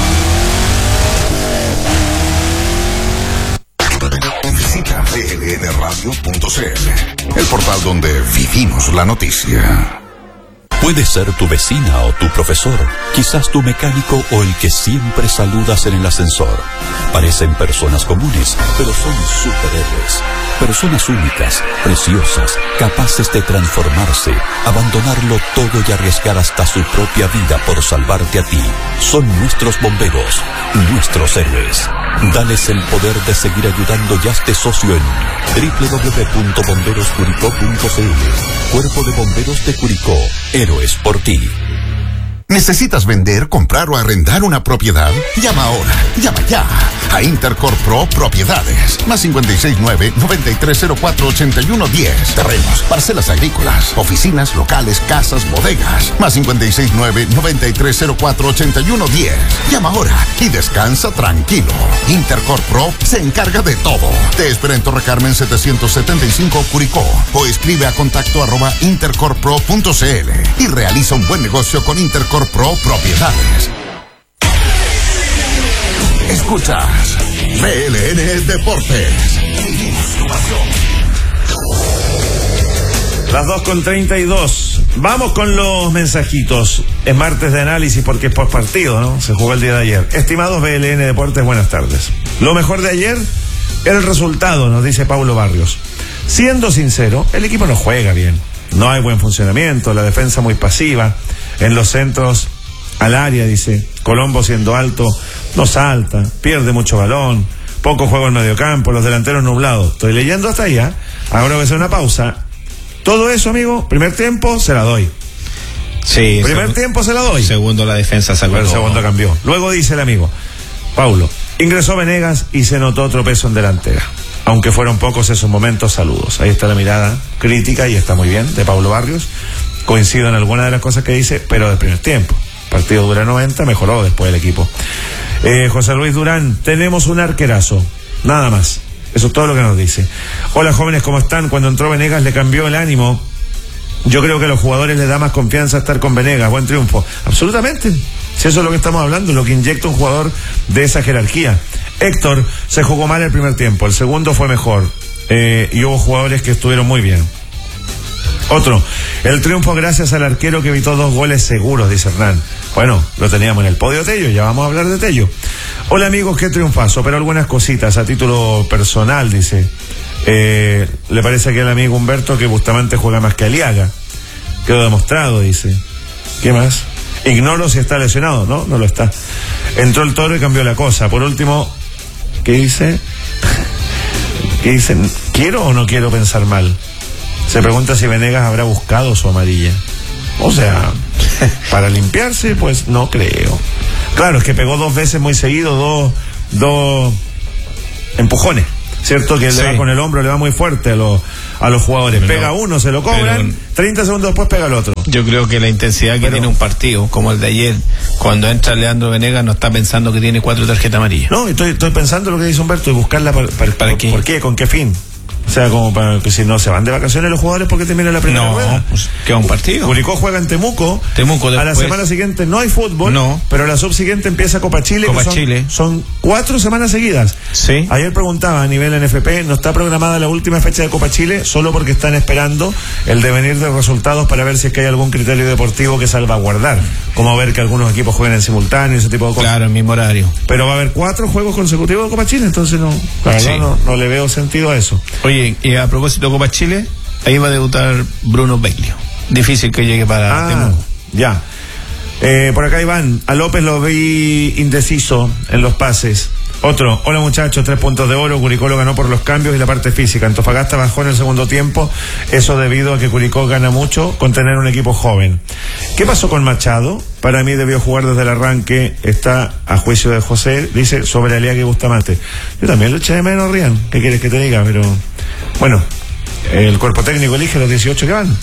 Visita blnradio.cl, el portal donde vivimos la noticia. Puede ser tu vecina o tu profesor, quizás tu mecánico o el que siempre saludas en el ascensor. Parecen personas comunes, pero son superhéroes. Personas únicas, preciosas, capaces de transformarse, abandonarlo todo y arriesgar hasta su propia vida por salvarte a ti. Son nuestros bomberos, nuestros héroes. Dales el poder de seguir ayudando y hazte socio en www.bomberoscuricó.cl. Cuerpo de Bomberos de Curicó, héroes por ti. ¿Necesitas vender, comprar o arrendar una propiedad? Llama ahora, llama ya a Intercorp Pro Propiedades. Más 569-9304-8110. Terrenos, parcelas agrícolas, oficinas, locales, casas, bodegas. Más 569-9304-8110. Llama ahora y descansa tranquilo. Intercorp Pro se encarga de todo. Te espera en Torre Carmen 775 Curicó o escribe a contacto@intercorppro.cl y realiza un buen negocio con Intercorp Pro Propiedades. Escuchas BLN Deportes. Las 2:32. Vamos con los mensajitos. Es martes de análisis porque es postpartido, ¿no? Se jugó el día de ayer. Estimados BLN Deportes, buenas tardes. Lo mejor de ayer, el resultado, nos dice Paulo Barrios. Siendo sincero, el equipo no juega bien. No hay buen funcionamiento, la defensa muy pasiva. En los centros al área, dice, Colombo siendo alto, no salta, pierde mucho balón, poco juego en medio campo, los delanteros nublados. Estoy leyendo hasta ahí, ahora voy a hacer una pausa. Todo eso, amigo, primer tiempo se la doy. Sí. Primer tiempo se la doy. Segundo la defensa sacó. El segundo cambió. Luego dice el amigo, Paulo, ingresó Venegas y se notó tropezo en delantera. Aunque fueron pocos esos momentos, saludos. Ahí está la mirada crítica y está muy bien, de Paulo Barrios. Coincido en alguna de las cosas que dice, pero del primer tiempo. El partido dura 90, mejoró después el equipo. José Luis Durán, tenemos un arquerazo, nada más. Eso es todo lo que nos dice. Hola jóvenes, ¿cómo están? Cuando entró Venegas le cambió el ánimo. Yo creo que a los jugadores les da más confianza estar con Venegas. Buen triunfo. Absolutamente. Si eso es lo que estamos hablando, lo que inyecta un jugador de esa jerarquía. Héctor, se jugó mal el primer tiempo, el segundo fue mejor. Y hubo jugadores que estuvieron muy bien. Otro, el triunfo gracias al arquero que evitó 2 goles seguros, dice Hernán. Bueno, lo teníamos en el podio Tello, ya vamos a hablar de Tello. Hola amigos, qué triunfazo, pero algunas cositas a título personal, dice. Le parece aquí al amigo Humberto que Bustamante juega más que Aliaga. Quedó demostrado, dice. ¿Qué más? Ignoro si está lesionado, ¿no? No lo está. Entró el Toro y cambió la cosa. Por último, ¿qué dice? ¿Qué dicen? ¿Quiero o no quiero pensar mal? Se pregunta si Venegas habrá buscado su amarilla. O sea, para limpiarse, pues no creo. Claro, es que pegó 2 veces muy seguido, dos empujones. Cierto que le va con el hombro, le va muy fuerte a los jugadores. Pero, pega uno, se lo cobran, 30 segundos después pega el otro. Yo creo que la intensidad que tiene un partido, como el de ayer, cuando entra Leandro Venegas, no está pensando que tiene 4 tarjetas amarillas. No, estoy pensando lo que dice Humberto, y buscarla para qué. ¿Por qué? ¿Con qué fin? O sea, como para que si no se van de vacaciones los jugadores porque termina la primera rueda. No, pues queda un partido. Curicó juega en Temuco después, a la semana siguiente no hay fútbol, pero la subsiguiente empieza Copa Chile. Son 4 semanas seguidas. Sí. Ayer preguntaba a nivel NFP, no está programada la última fecha de Copa Chile solo porque están esperando el devenir de resultados para ver si es que hay algún criterio deportivo que salvaguardar, como ver que algunos equipos jueguen en simultáneo, ese tipo de cosas. Claro, en mismo horario. Pero va a haber 4 juegos consecutivos de Copa Chile, entonces no, la verdad no le veo sentido a eso. Oye, y a propósito de Copa Chile, ahí va a debutar Bruno Beglio. Difícil que llegue para Temuco. Ya. Por acá Iván, a López lo vi indeciso en los pases. Otro, hola muchachos, 3 puntos de oro, Curicó lo ganó por los cambios y la parte física. Antofagasta bajó en el segundo tiempo, eso debido a que Curicó gana mucho con tener un equipo joven. ¿Qué pasó con Machado? Para mí debió jugar desde el arranque, está a juicio de José, dice sobre Aliaga y Bustamante. Yo también lo eché de menos, Rian, ¿qué quieres que te diga? Pero bueno, el cuerpo técnico elige los 18 que van.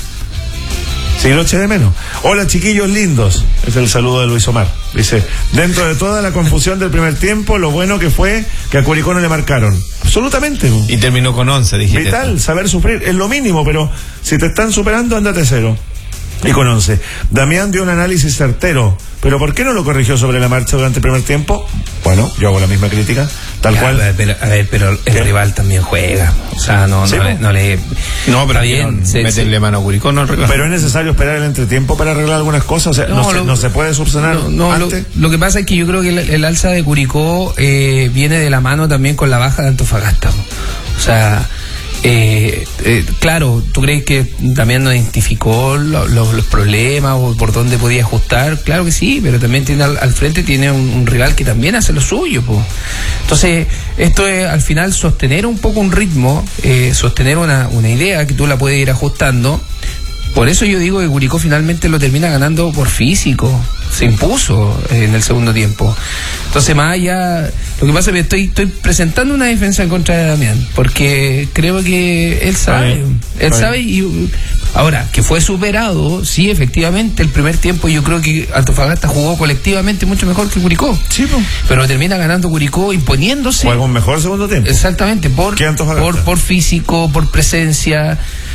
Sí, lo eché de menos. Hola chiquillos lindos, es el saludo de Luis Omar. Dice, dentro de toda la confusión del primer tiempo, lo bueno que fue que a Curicó no le marcaron. Absolutamente. Y terminó con 11, dijiste. Vital, saber sufrir, es lo mínimo, pero si te están superando, ándate 0. Y con 11. Damián dio un análisis certero, pero ¿por qué no lo corrigió sobre la marcha durante el primer tiempo? Bueno, yo hago la misma crítica, tal cual. Pero el rival también juega. O sea, no le. No, pero bien. Meterle mano a Curicó no arregla. Pero es necesario esperar el entretiempo para arreglar algunas cosas. O sea, no se puede subsanar. Lo que pasa es que yo creo que el alza de Curicó viene de la mano también con la baja de Antofagasta. O sea. Claro, ¿tú crees que también no identificó los problemas o por dónde podía ajustar? Claro que sí, pero también tiene al frente tiene un rival que también hace lo suyo, po. Entonces, esto es al final sostener un poco un ritmo, sostener una idea que tú la puedes ir ajustando. Por eso yo digo que Curicó finalmente lo termina ganando por físico. Se impuso en el segundo tiempo. Entonces, más allá, lo que pasa es que estoy presentando una defensa en contra de Damián, porque creo que él sabe. Él sabe y ahora, que fue superado, sí, efectivamente, el primer tiempo yo creo que Antofagasta jugó colectivamente mucho mejor que Curicó. Sí, pues. Pero termina ganando Curicó imponiéndose. Juega un mejor segundo tiempo. Exactamente, por físico, por presencia,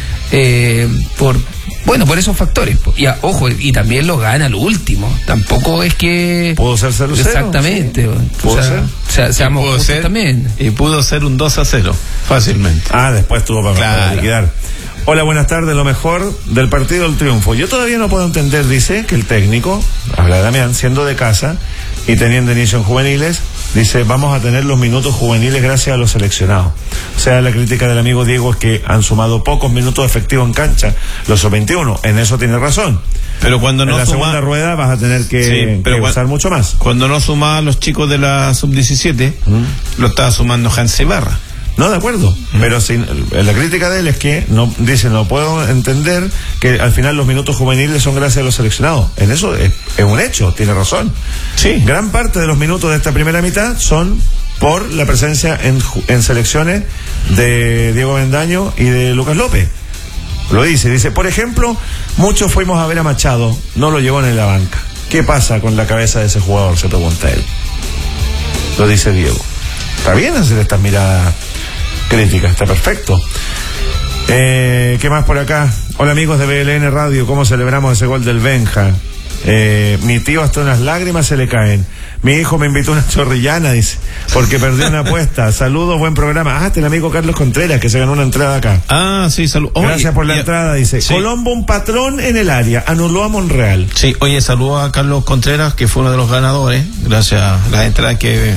por esos factores. Y ojo, y también lo gana al último. Tampoco es que pudo ser 0-0. Exactamente. Sí. Pudo ser. Seamos justos también. Y pudo ser un 2-0 fácilmente. Después tuvo para liquidar. Hola, buenas tardes. Lo mejor del partido, el triunfo. Yo todavía no puedo entender, dice, que el técnico, habla de Damián, siendo de casa y teniendo inicio en juveniles, dice, vamos a tener los minutos juveniles gracias a los seleccionados. O sea, la crítica del amigo Diego es que han sumado pocos minutos efectivos en cancha, los sub-21. En eso tiene razón. Pero cuando no en la segunda rueda vas a tener que usar mucho más. Cuando no sumaba a los chicos de la sub-17, lo estaba sumando Hans Ibarra. No, de acuerdo, pero la crítica de él es que no puedo entender que al final los minutos juveniles son gracias a los seleccionados. En eso es un hecho, tiene razón. Sí. Gran parte de los minutos de esta primera mitad son por la presencia en selecciones de Diego Bendaño y de Lucas López. Lo dice, por ejemplo, muchos fuimos a ver a Machado, no lo llevó en la banca. ¿Qué pasa con la cabeza de ese jugador?, se pregunta él. Lo dice Diego. Está bien hacer estas miradas críticas, está perfecto. ¿Qué más por acá? Hola amigos de BLN Radio, ¿cómo celebramos ese gol del Benja? Mi tío hasta unas lágrimas se le caen. Mi hijo me invitó a una chorrillana, dice, porque perdió una apuesta. Saludos, buen programa. El amigo Carlos Contreras, que se ganó una entrada acá. Sí, saludos. Gracias por la entrada, dice. Sí. Colombo, un patrón en el área, anuló a Monreal. Sí, oye, saludo a Carlos Contreras, que fue uno de los ganadores, gracias a las entradas que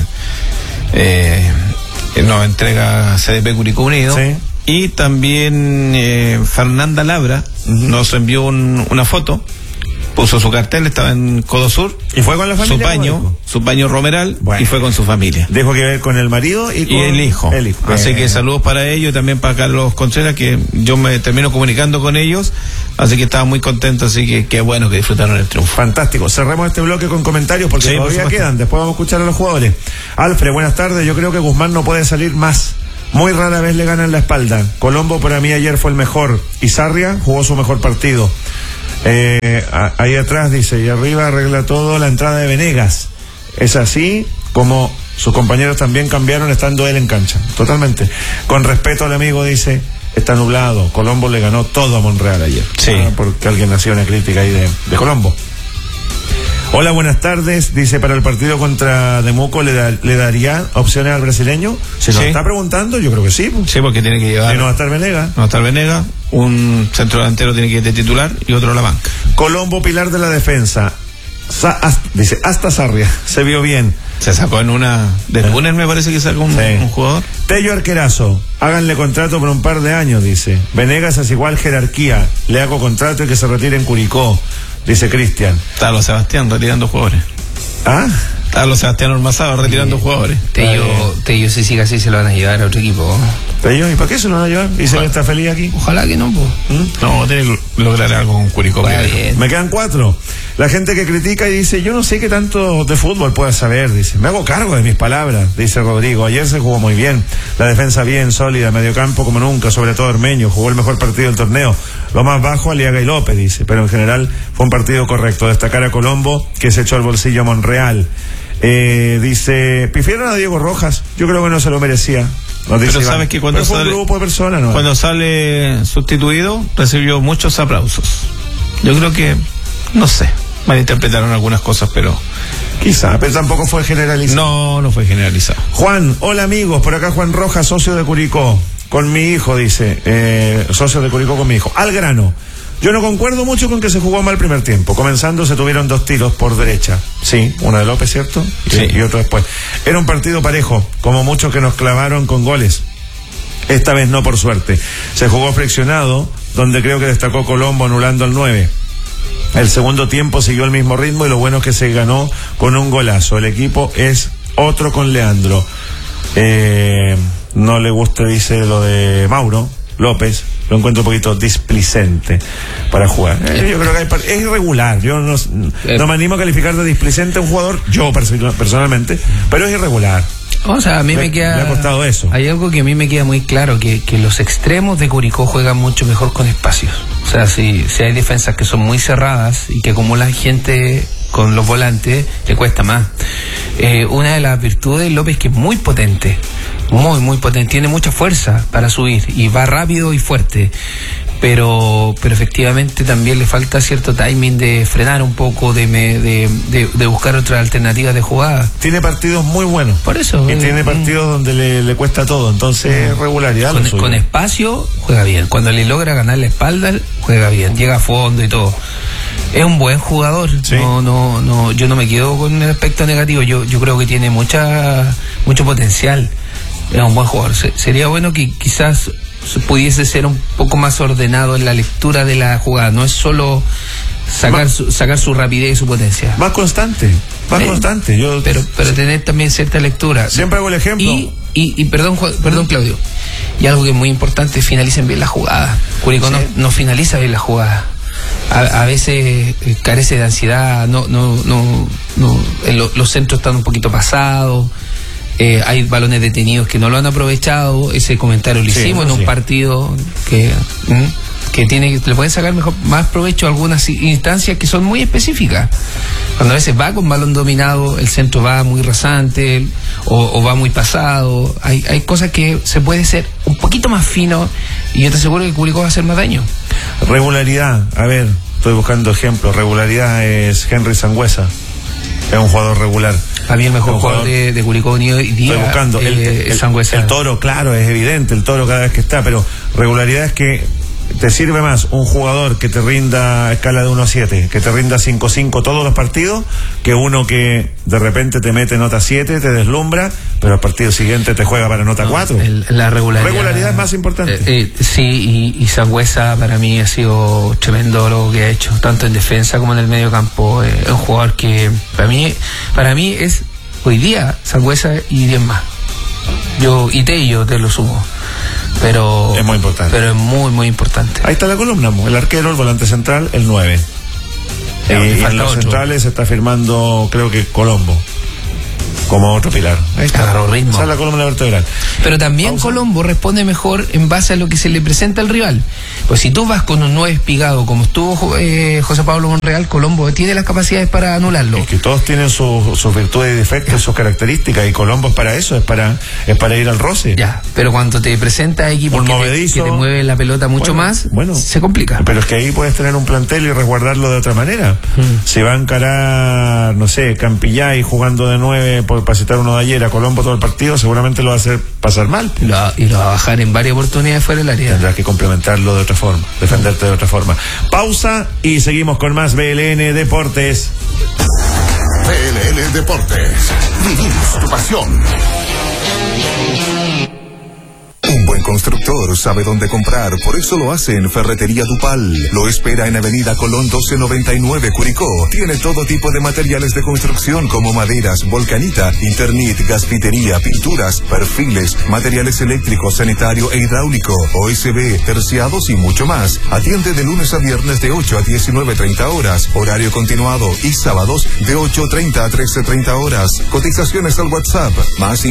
nos entrega CDP Curicó Unido. Sí. Y también Fernanda Labra nos envió una foto puso su cartel, estaba en Codo Sur. ¿Y fue con la familia? Su paño romeral, y fue con su familia. Dejo que ver con el marido y el hijo. Así que saludos para ellos y también para Carlos Contreras, que yo me termino comunicando con ellos, así que estaba muy contento, así que qué bueno que disfrutaron el triunfo. Fantástico. Cerremos este bloque con comentarios porque todavía quedan, después vamos a escuchar a los jugadores. Alfred, buenas tardes, yo creo que Guzmán no puede salir más. Muy rara vez le ganan la espalda. Colombo para mí ayer fue el mejor. Y Sarria jugó su mejor partido. Ahí atrás dice, y arriba arregla todo la entrada de Venegas. Es así como sus compañeros también cambiaron estando él en cancha. Totalmente. Con respeto al amigo dice, está nublado. Colombo le ganó todo a Monreal ayer. Sí. Porque alguien hacía una crítica ahí de Colombo. Hola, buenas tardes. Dice, para el partido contra Temuco, ¿le daría opciones al brasileño? Se nos está preguntando, yo creo que sí. Sí, porque tiene que llevar. No va a estar Venegas. No va a estar Venegas. Un centro delantero tiene que ir de titular y otro a la banca. Colombo, pilar de la defensa. Dice, hasta Sarria. Se vio bien. Se sacó en una. De Túnez, me parece que sacó un jugador. Tello Arquerazo. Háganle contrato por un par de años, dice. Venegas es igual jerarquía. Le hago contrato y que se retire en Curicó. Dice Cristian. Carlos Sebastián retirando jugadores. ¿Ah? Carlos Sebastián Ormazaba retirando jugadores. Tello si sigue así se lo van a llevar a otro equipo. Tello, ¿y para qué se lo van a llevar? ¿Y se está feliz aquí? Ojalá que no, pues. No, tiene que lograr algo con Curicó. Me quedan 4. La gente que critica y dice, yo no sé qué tanto de fútbol pueda saber, dice. Me hago cargo de mis palabras, dice Rodrigo. Ayer se jugó muy bien. La defensa bien, sólida, mediocampo como nunca, sobre todo Ormeño. Jugó el mejor partido del torneo. Lo más bajo, Aliaga y López, dice. Pero en general fue un partido correcto. Destacar a Colombo, que se echó al bolsillo a Monreal. Dice, pifieron a Diego Rojas. Yo creo que no se lo merecía. Pero sabes que cuando fue un grupo de personas, ¿no? Cuando sale sustituido, recibió muchos aplausos. Yo creo que, no sé, malinterpretaron algunas cosas, pero quizá, pero tampoco fue generalizado. No fue generalizado. Juan, hola amigos, por acá Juan Rojas, socio de Curicó, con mi hijo, dice, socio de Curicó con mi hijo. Al grano. Yo no concuerdo mucho con que se jugó mal el primer tiempo. Comenzando se tuvieron 2 tiros por derecha. Sí, una de López, ¿cierto? Sí. Y otro después. Era un partido parejo, como muchos que nos clavaron con goles. Esta vez no, por suerte. Se jugó friccionado, donde creo que destacó Colombo anulando al 9. El segundo tiempo siguió el mismo ritmo y lo bueno es que se ganó con un golazo. El equipo es otro con Leandro. No le gusta, dice, lo de Mauro López. Lo encuentro un poquito displicente para jugar. Yo creo que es irregular. Yo no me animo a calificar de displicente a un jugador, yo personalmente, pero es irregular. O sea, a mí me queda. Me ha costado eso. Hay algo que a mí me queda muy claro, que los extremos de Curicó juegan mucho mejor con espacios. O sea, si hay defensas que son muy cerradas y que acumulan gente con los volantes, le cuesta más. Una de las virtudes de López, que es muy potente, muy potente, tiene mucha fuerza para subir y va rápido y fuerte, pero efectivamente también le falta cierto timing de frenar un poco, de buscar otras alternativas de jugada. Tiene partidos muy buenos. Por eso. Y tiene partidos donde le cuesta todo, entonces regularidad. Con espacio juega bien, cuando le logra ganar la espalda juega bien, llega a fondo y todo. Es un buen jugador. Sí. No, yo no me quedo con el aspecto negativo. Yo creo que tiene mucho potencial. Es un buen jugador. Sería bueno que quizás pudiese ser un poco más ordenado en la lectura de la jugada. No es solo sacar su rapidez y su potencia. Más constante. Pero tener también cierta lectura. Siempre hago el ejemplo. Y perdón Claudio. Y algo que es muy importante, finalicen bien la jugada. Curicó no finaliza bien la jugada. A veces carece de ansiedad, los centros están un poquito pasados, hay balones detenidos que no lo han aprovechado. Ese comentario lo hicimos en un partido que le pueden sacar más provecho a algunas instancias que son muy específicas. Cuando a veces va con balón dominado, el centro va muy rasante o va muy pasado, hay cosas que se puede ser un poquito más fino, y yo te aseguro que Curicó va a hacer más daño. Regularidad, a ver, estoy buscando ejemplos. Regularidad es Henry Sangüesa, es un jugador regular. A mí el mejor jugador de Curicó hoy día. Estoy buscando Sangüesa. El Toro, claro, es evidente, el Toro cada vez que está, pero regularidad es que ¿Te sirve más un jugador que te rinda a escala de 1 a 7, que te rinda 5-5 todos los partidos, que uno que de repente te mete nota 7, te deslumbra, pero al partido siguiente te juega para nota 4? La regularidad es más importante. Sí, y Sangüesa para mí ha sido tremendo lo que ha hecho, tanto en defensa como en el medio campo. Es un jugador que para mí es hoy día Sangüesa y 10 más. Y Tello te lo sumo. Pero es muy importante. Pero es muy, muy importante. Ahí está la columna, el arquero, el volante central, el 9. Y en los centrales se está firmando, creo que Colombo, como otro pilar. Ahí está. Agarró ritmo. Esa es la columna vertebral. Pero también Pausa. Colombo responde mejor en base a lo que se le presenta al rival. Pues si tú vas con un 9 espigado, como estuvo José Pablo Monreal, Colombo tiene las capacidades para anularlo. Es que todos tienen sus virtudes y defectos, sus características, y Colombo es para eso, es para ir al roce. Ya, pero cuando te presenta equipos que te mueven la pelota mucho más, se complica. Pero es que ahí puedes tener un plantel y resguardarlo de otra manera. Si va a encarar, no sé, Campillay jugando de 9, para citar uno de ayer, a Colombo todo el partido, seguramente lo va a hacer pasar mal. Y lo va a bajar en varias oportunidades fuera del área. Tendrás que complementarlo de otra forma, defenderte de otra forma. Pausa y seguimos con más BLN Deportes. BLN Deportes. Vivimos tu pasión. Un buen constructor sabe dónde comprar, por eso lo hace en Ferretería Dupal. Lo espera en Avenida Colón 1299, Curicó. Tiene todo tipo de materiales de construcción como maderas, volcanita, Internet, gasfitería, pinturas, perfiles, materiales eléctricos, sanitario e hidráulico, OSB, terciados y mucho más. Atiende de lunes a viernes de 8 a 19:30 horas, horario continuado, y sábados de 8:30 a 13:30 horas. Cotizaciones al WhatsApp, más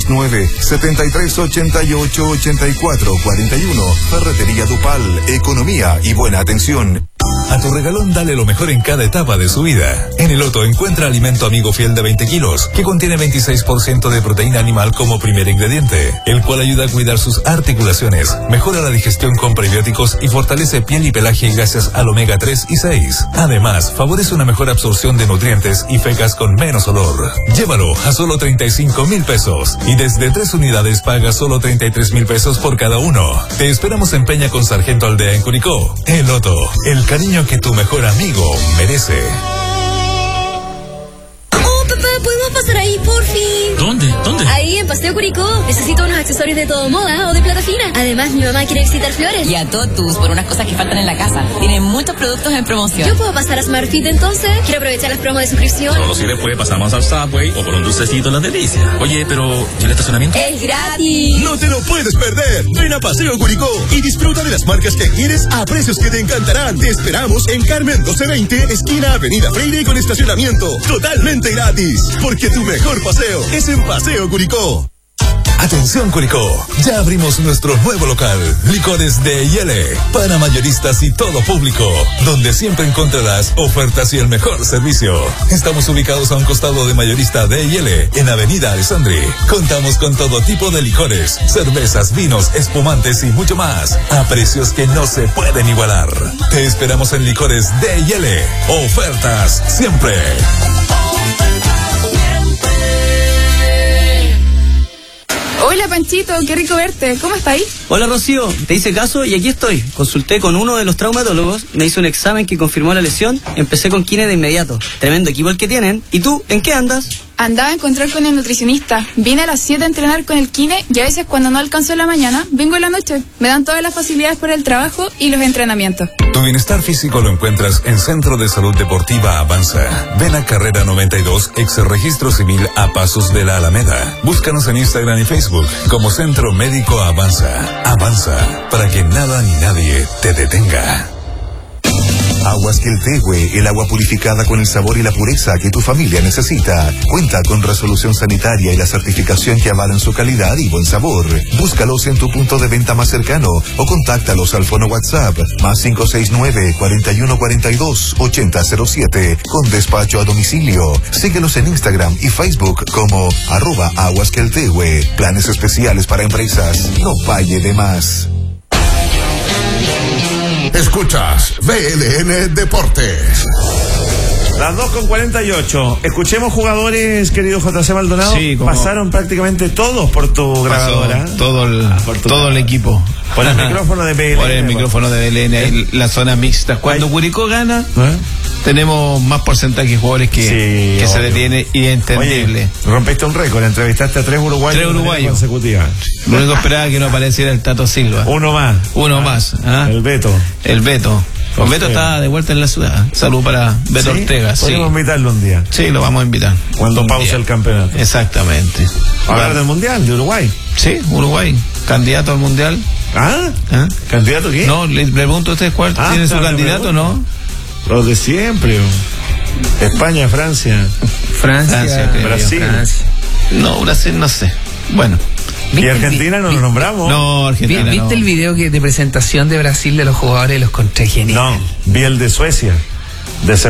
569-7388-8441. Ferretería Dupal, economía y buena atención. A tu regalón dale lo mejor en cada etapa de su vida. En el Otto encuentra alimento amigo fiel de 20 kilos, que contiene 26% de proteína animal como primer ingrediente, el cual ayuda a cuidar sus articulaciones, mejora la digestión con prebióticos y fortalece piel y pelaje gracias al omega 3 y 6. Además, favorece una mejor absorción de nutrientes y fecas con menos olor. Llévalo a solo 35,000 pesos y desde 3 unidades paga solo 33,000 pesos por cada uno. Te esperamos en Peña con Sargento Aldea en Curicó. El Otto, el cariño que tu mejor amigo merece. Oh, papá, ¿podemos pasar ahí, por fin? ¿Dónde? Ahí, en Paseo Curicó. Necesito unos accesorios de todo moda o de plata fina. Además, mi mamá quiere visitar Flores. Y a Totus, por unas cosas que faltan en la casa. Tienen muchos productos en promoción. ¿Yo puedo pasar a Smartfit entonces? Quiero aprovechar las promos de suscripción. Solo si después pasamos al Subway o por un dulcecito en las delicias. Oye, pero ¿y el estacionamiento? ¡Es gratis! ¡No te lo puedes perder! Ven a Paseo Curicó y disfruta de las marcas que quieres a precios que te encantarán. Te esperamos en Carmen 1220, esquina Avenida Freire, con estacionamiento totalmente gratis. Porque tu mejor paseo es en Paseo Curicó. Atención Curicó, ya abrimos nuestro nuevo local, Licores de Yele, para mayoristas y todo público, donde siempre encontrarás ofertas y el mejor servicio. Estamos ubicados a un costado de Mayorista de Yele, en Avenida Alessandri. Contamos con todo tipo de licores, cervezas, vinos, espumantes y mucho más, a precios que no se pueden igualar. Te esperamos en Licores de Yele, ofertas siempre. Hola Panchito, qué rico verte. ¿Cómo estáis? Hola Rocío, te hice caso y aquí estoy. Consulté con uno de los traumatólogos, me hizo un examen que confirmó la lesión, empecé con kine de inmediato. Tremendo equipo el que tienen. ¿Y tú, en qué andas? Andaba a encontrar con el nutricionista. Vine a las 7 a entrenar con el kine y a veces cuando no alcanzo en la mañana, vengo en la noche. Me dan todas las facilidades para el trabajo y los entrenamientos. Tu bienestar físico lo encuentras en Centro de Salud Deportiva Avanza. Ven a Carrera 92, ex Registro Civil, a pasos de la Alameda. Búscanos en Instagram y Facebook como Centro Médico Avanza. Avanza, para que nada ni nadie te detenga. Aguas Queltehue, el agua purificada con el sabor y la pureza que tu familia necesita. Cuenta con resolución sanitaria y la certificación que avalan su calidad y buen sabor. Búscalos en tu punto de venta más cercano o contáctalos al fono WhatsApp más 569-4142-8007 con despacho a domicilio. Síguelos en Instagram y Facebook como @aguasqueltehue. Planes especiales para empresas. No falle de más. Escuchas BLN Deportes. Las 2:48. Escuchemos jugadores, querido JC Maldonado. Sí, pasaron prácticamente todos por tu grabadora. Todo el equipo. Por el micrófono de BLN. Por el micrófono de BLN, la zona mixta. Cuando Curicó gana, tenemos más porcentaje de jugadores que se detiene y entendible. Oye, rompiste un récord, entrevistaste a 3 uruguayos. 3 uruguayos consecutivas. Lo único que esperaba que no apareciera el Tato Silva. Uno más. ¿Ah? El Beto. Beto está de vuelta en la ciudad. Salud para Beto Ortega. Podemos invitarlo un día. Sí, lo vamos a invitar. Cuando pause el campeonato. Exactamente. Hablar del Mundial, de Uruguay. Sí, Uruguay. Candidato al Mundial. ¿Candidato qué? No, le pregunto a usted cuál tiene su candidato, ¿no? Los de siempre. España, Francia, Brasil. No, Brasil no sé. Bueno. ¿Y Argentina no lo nombramos? No, Argentina no. ¿Viste el video de presentación de Brasil de los jugadores de los contra? Genial. No, vi el de Suecia.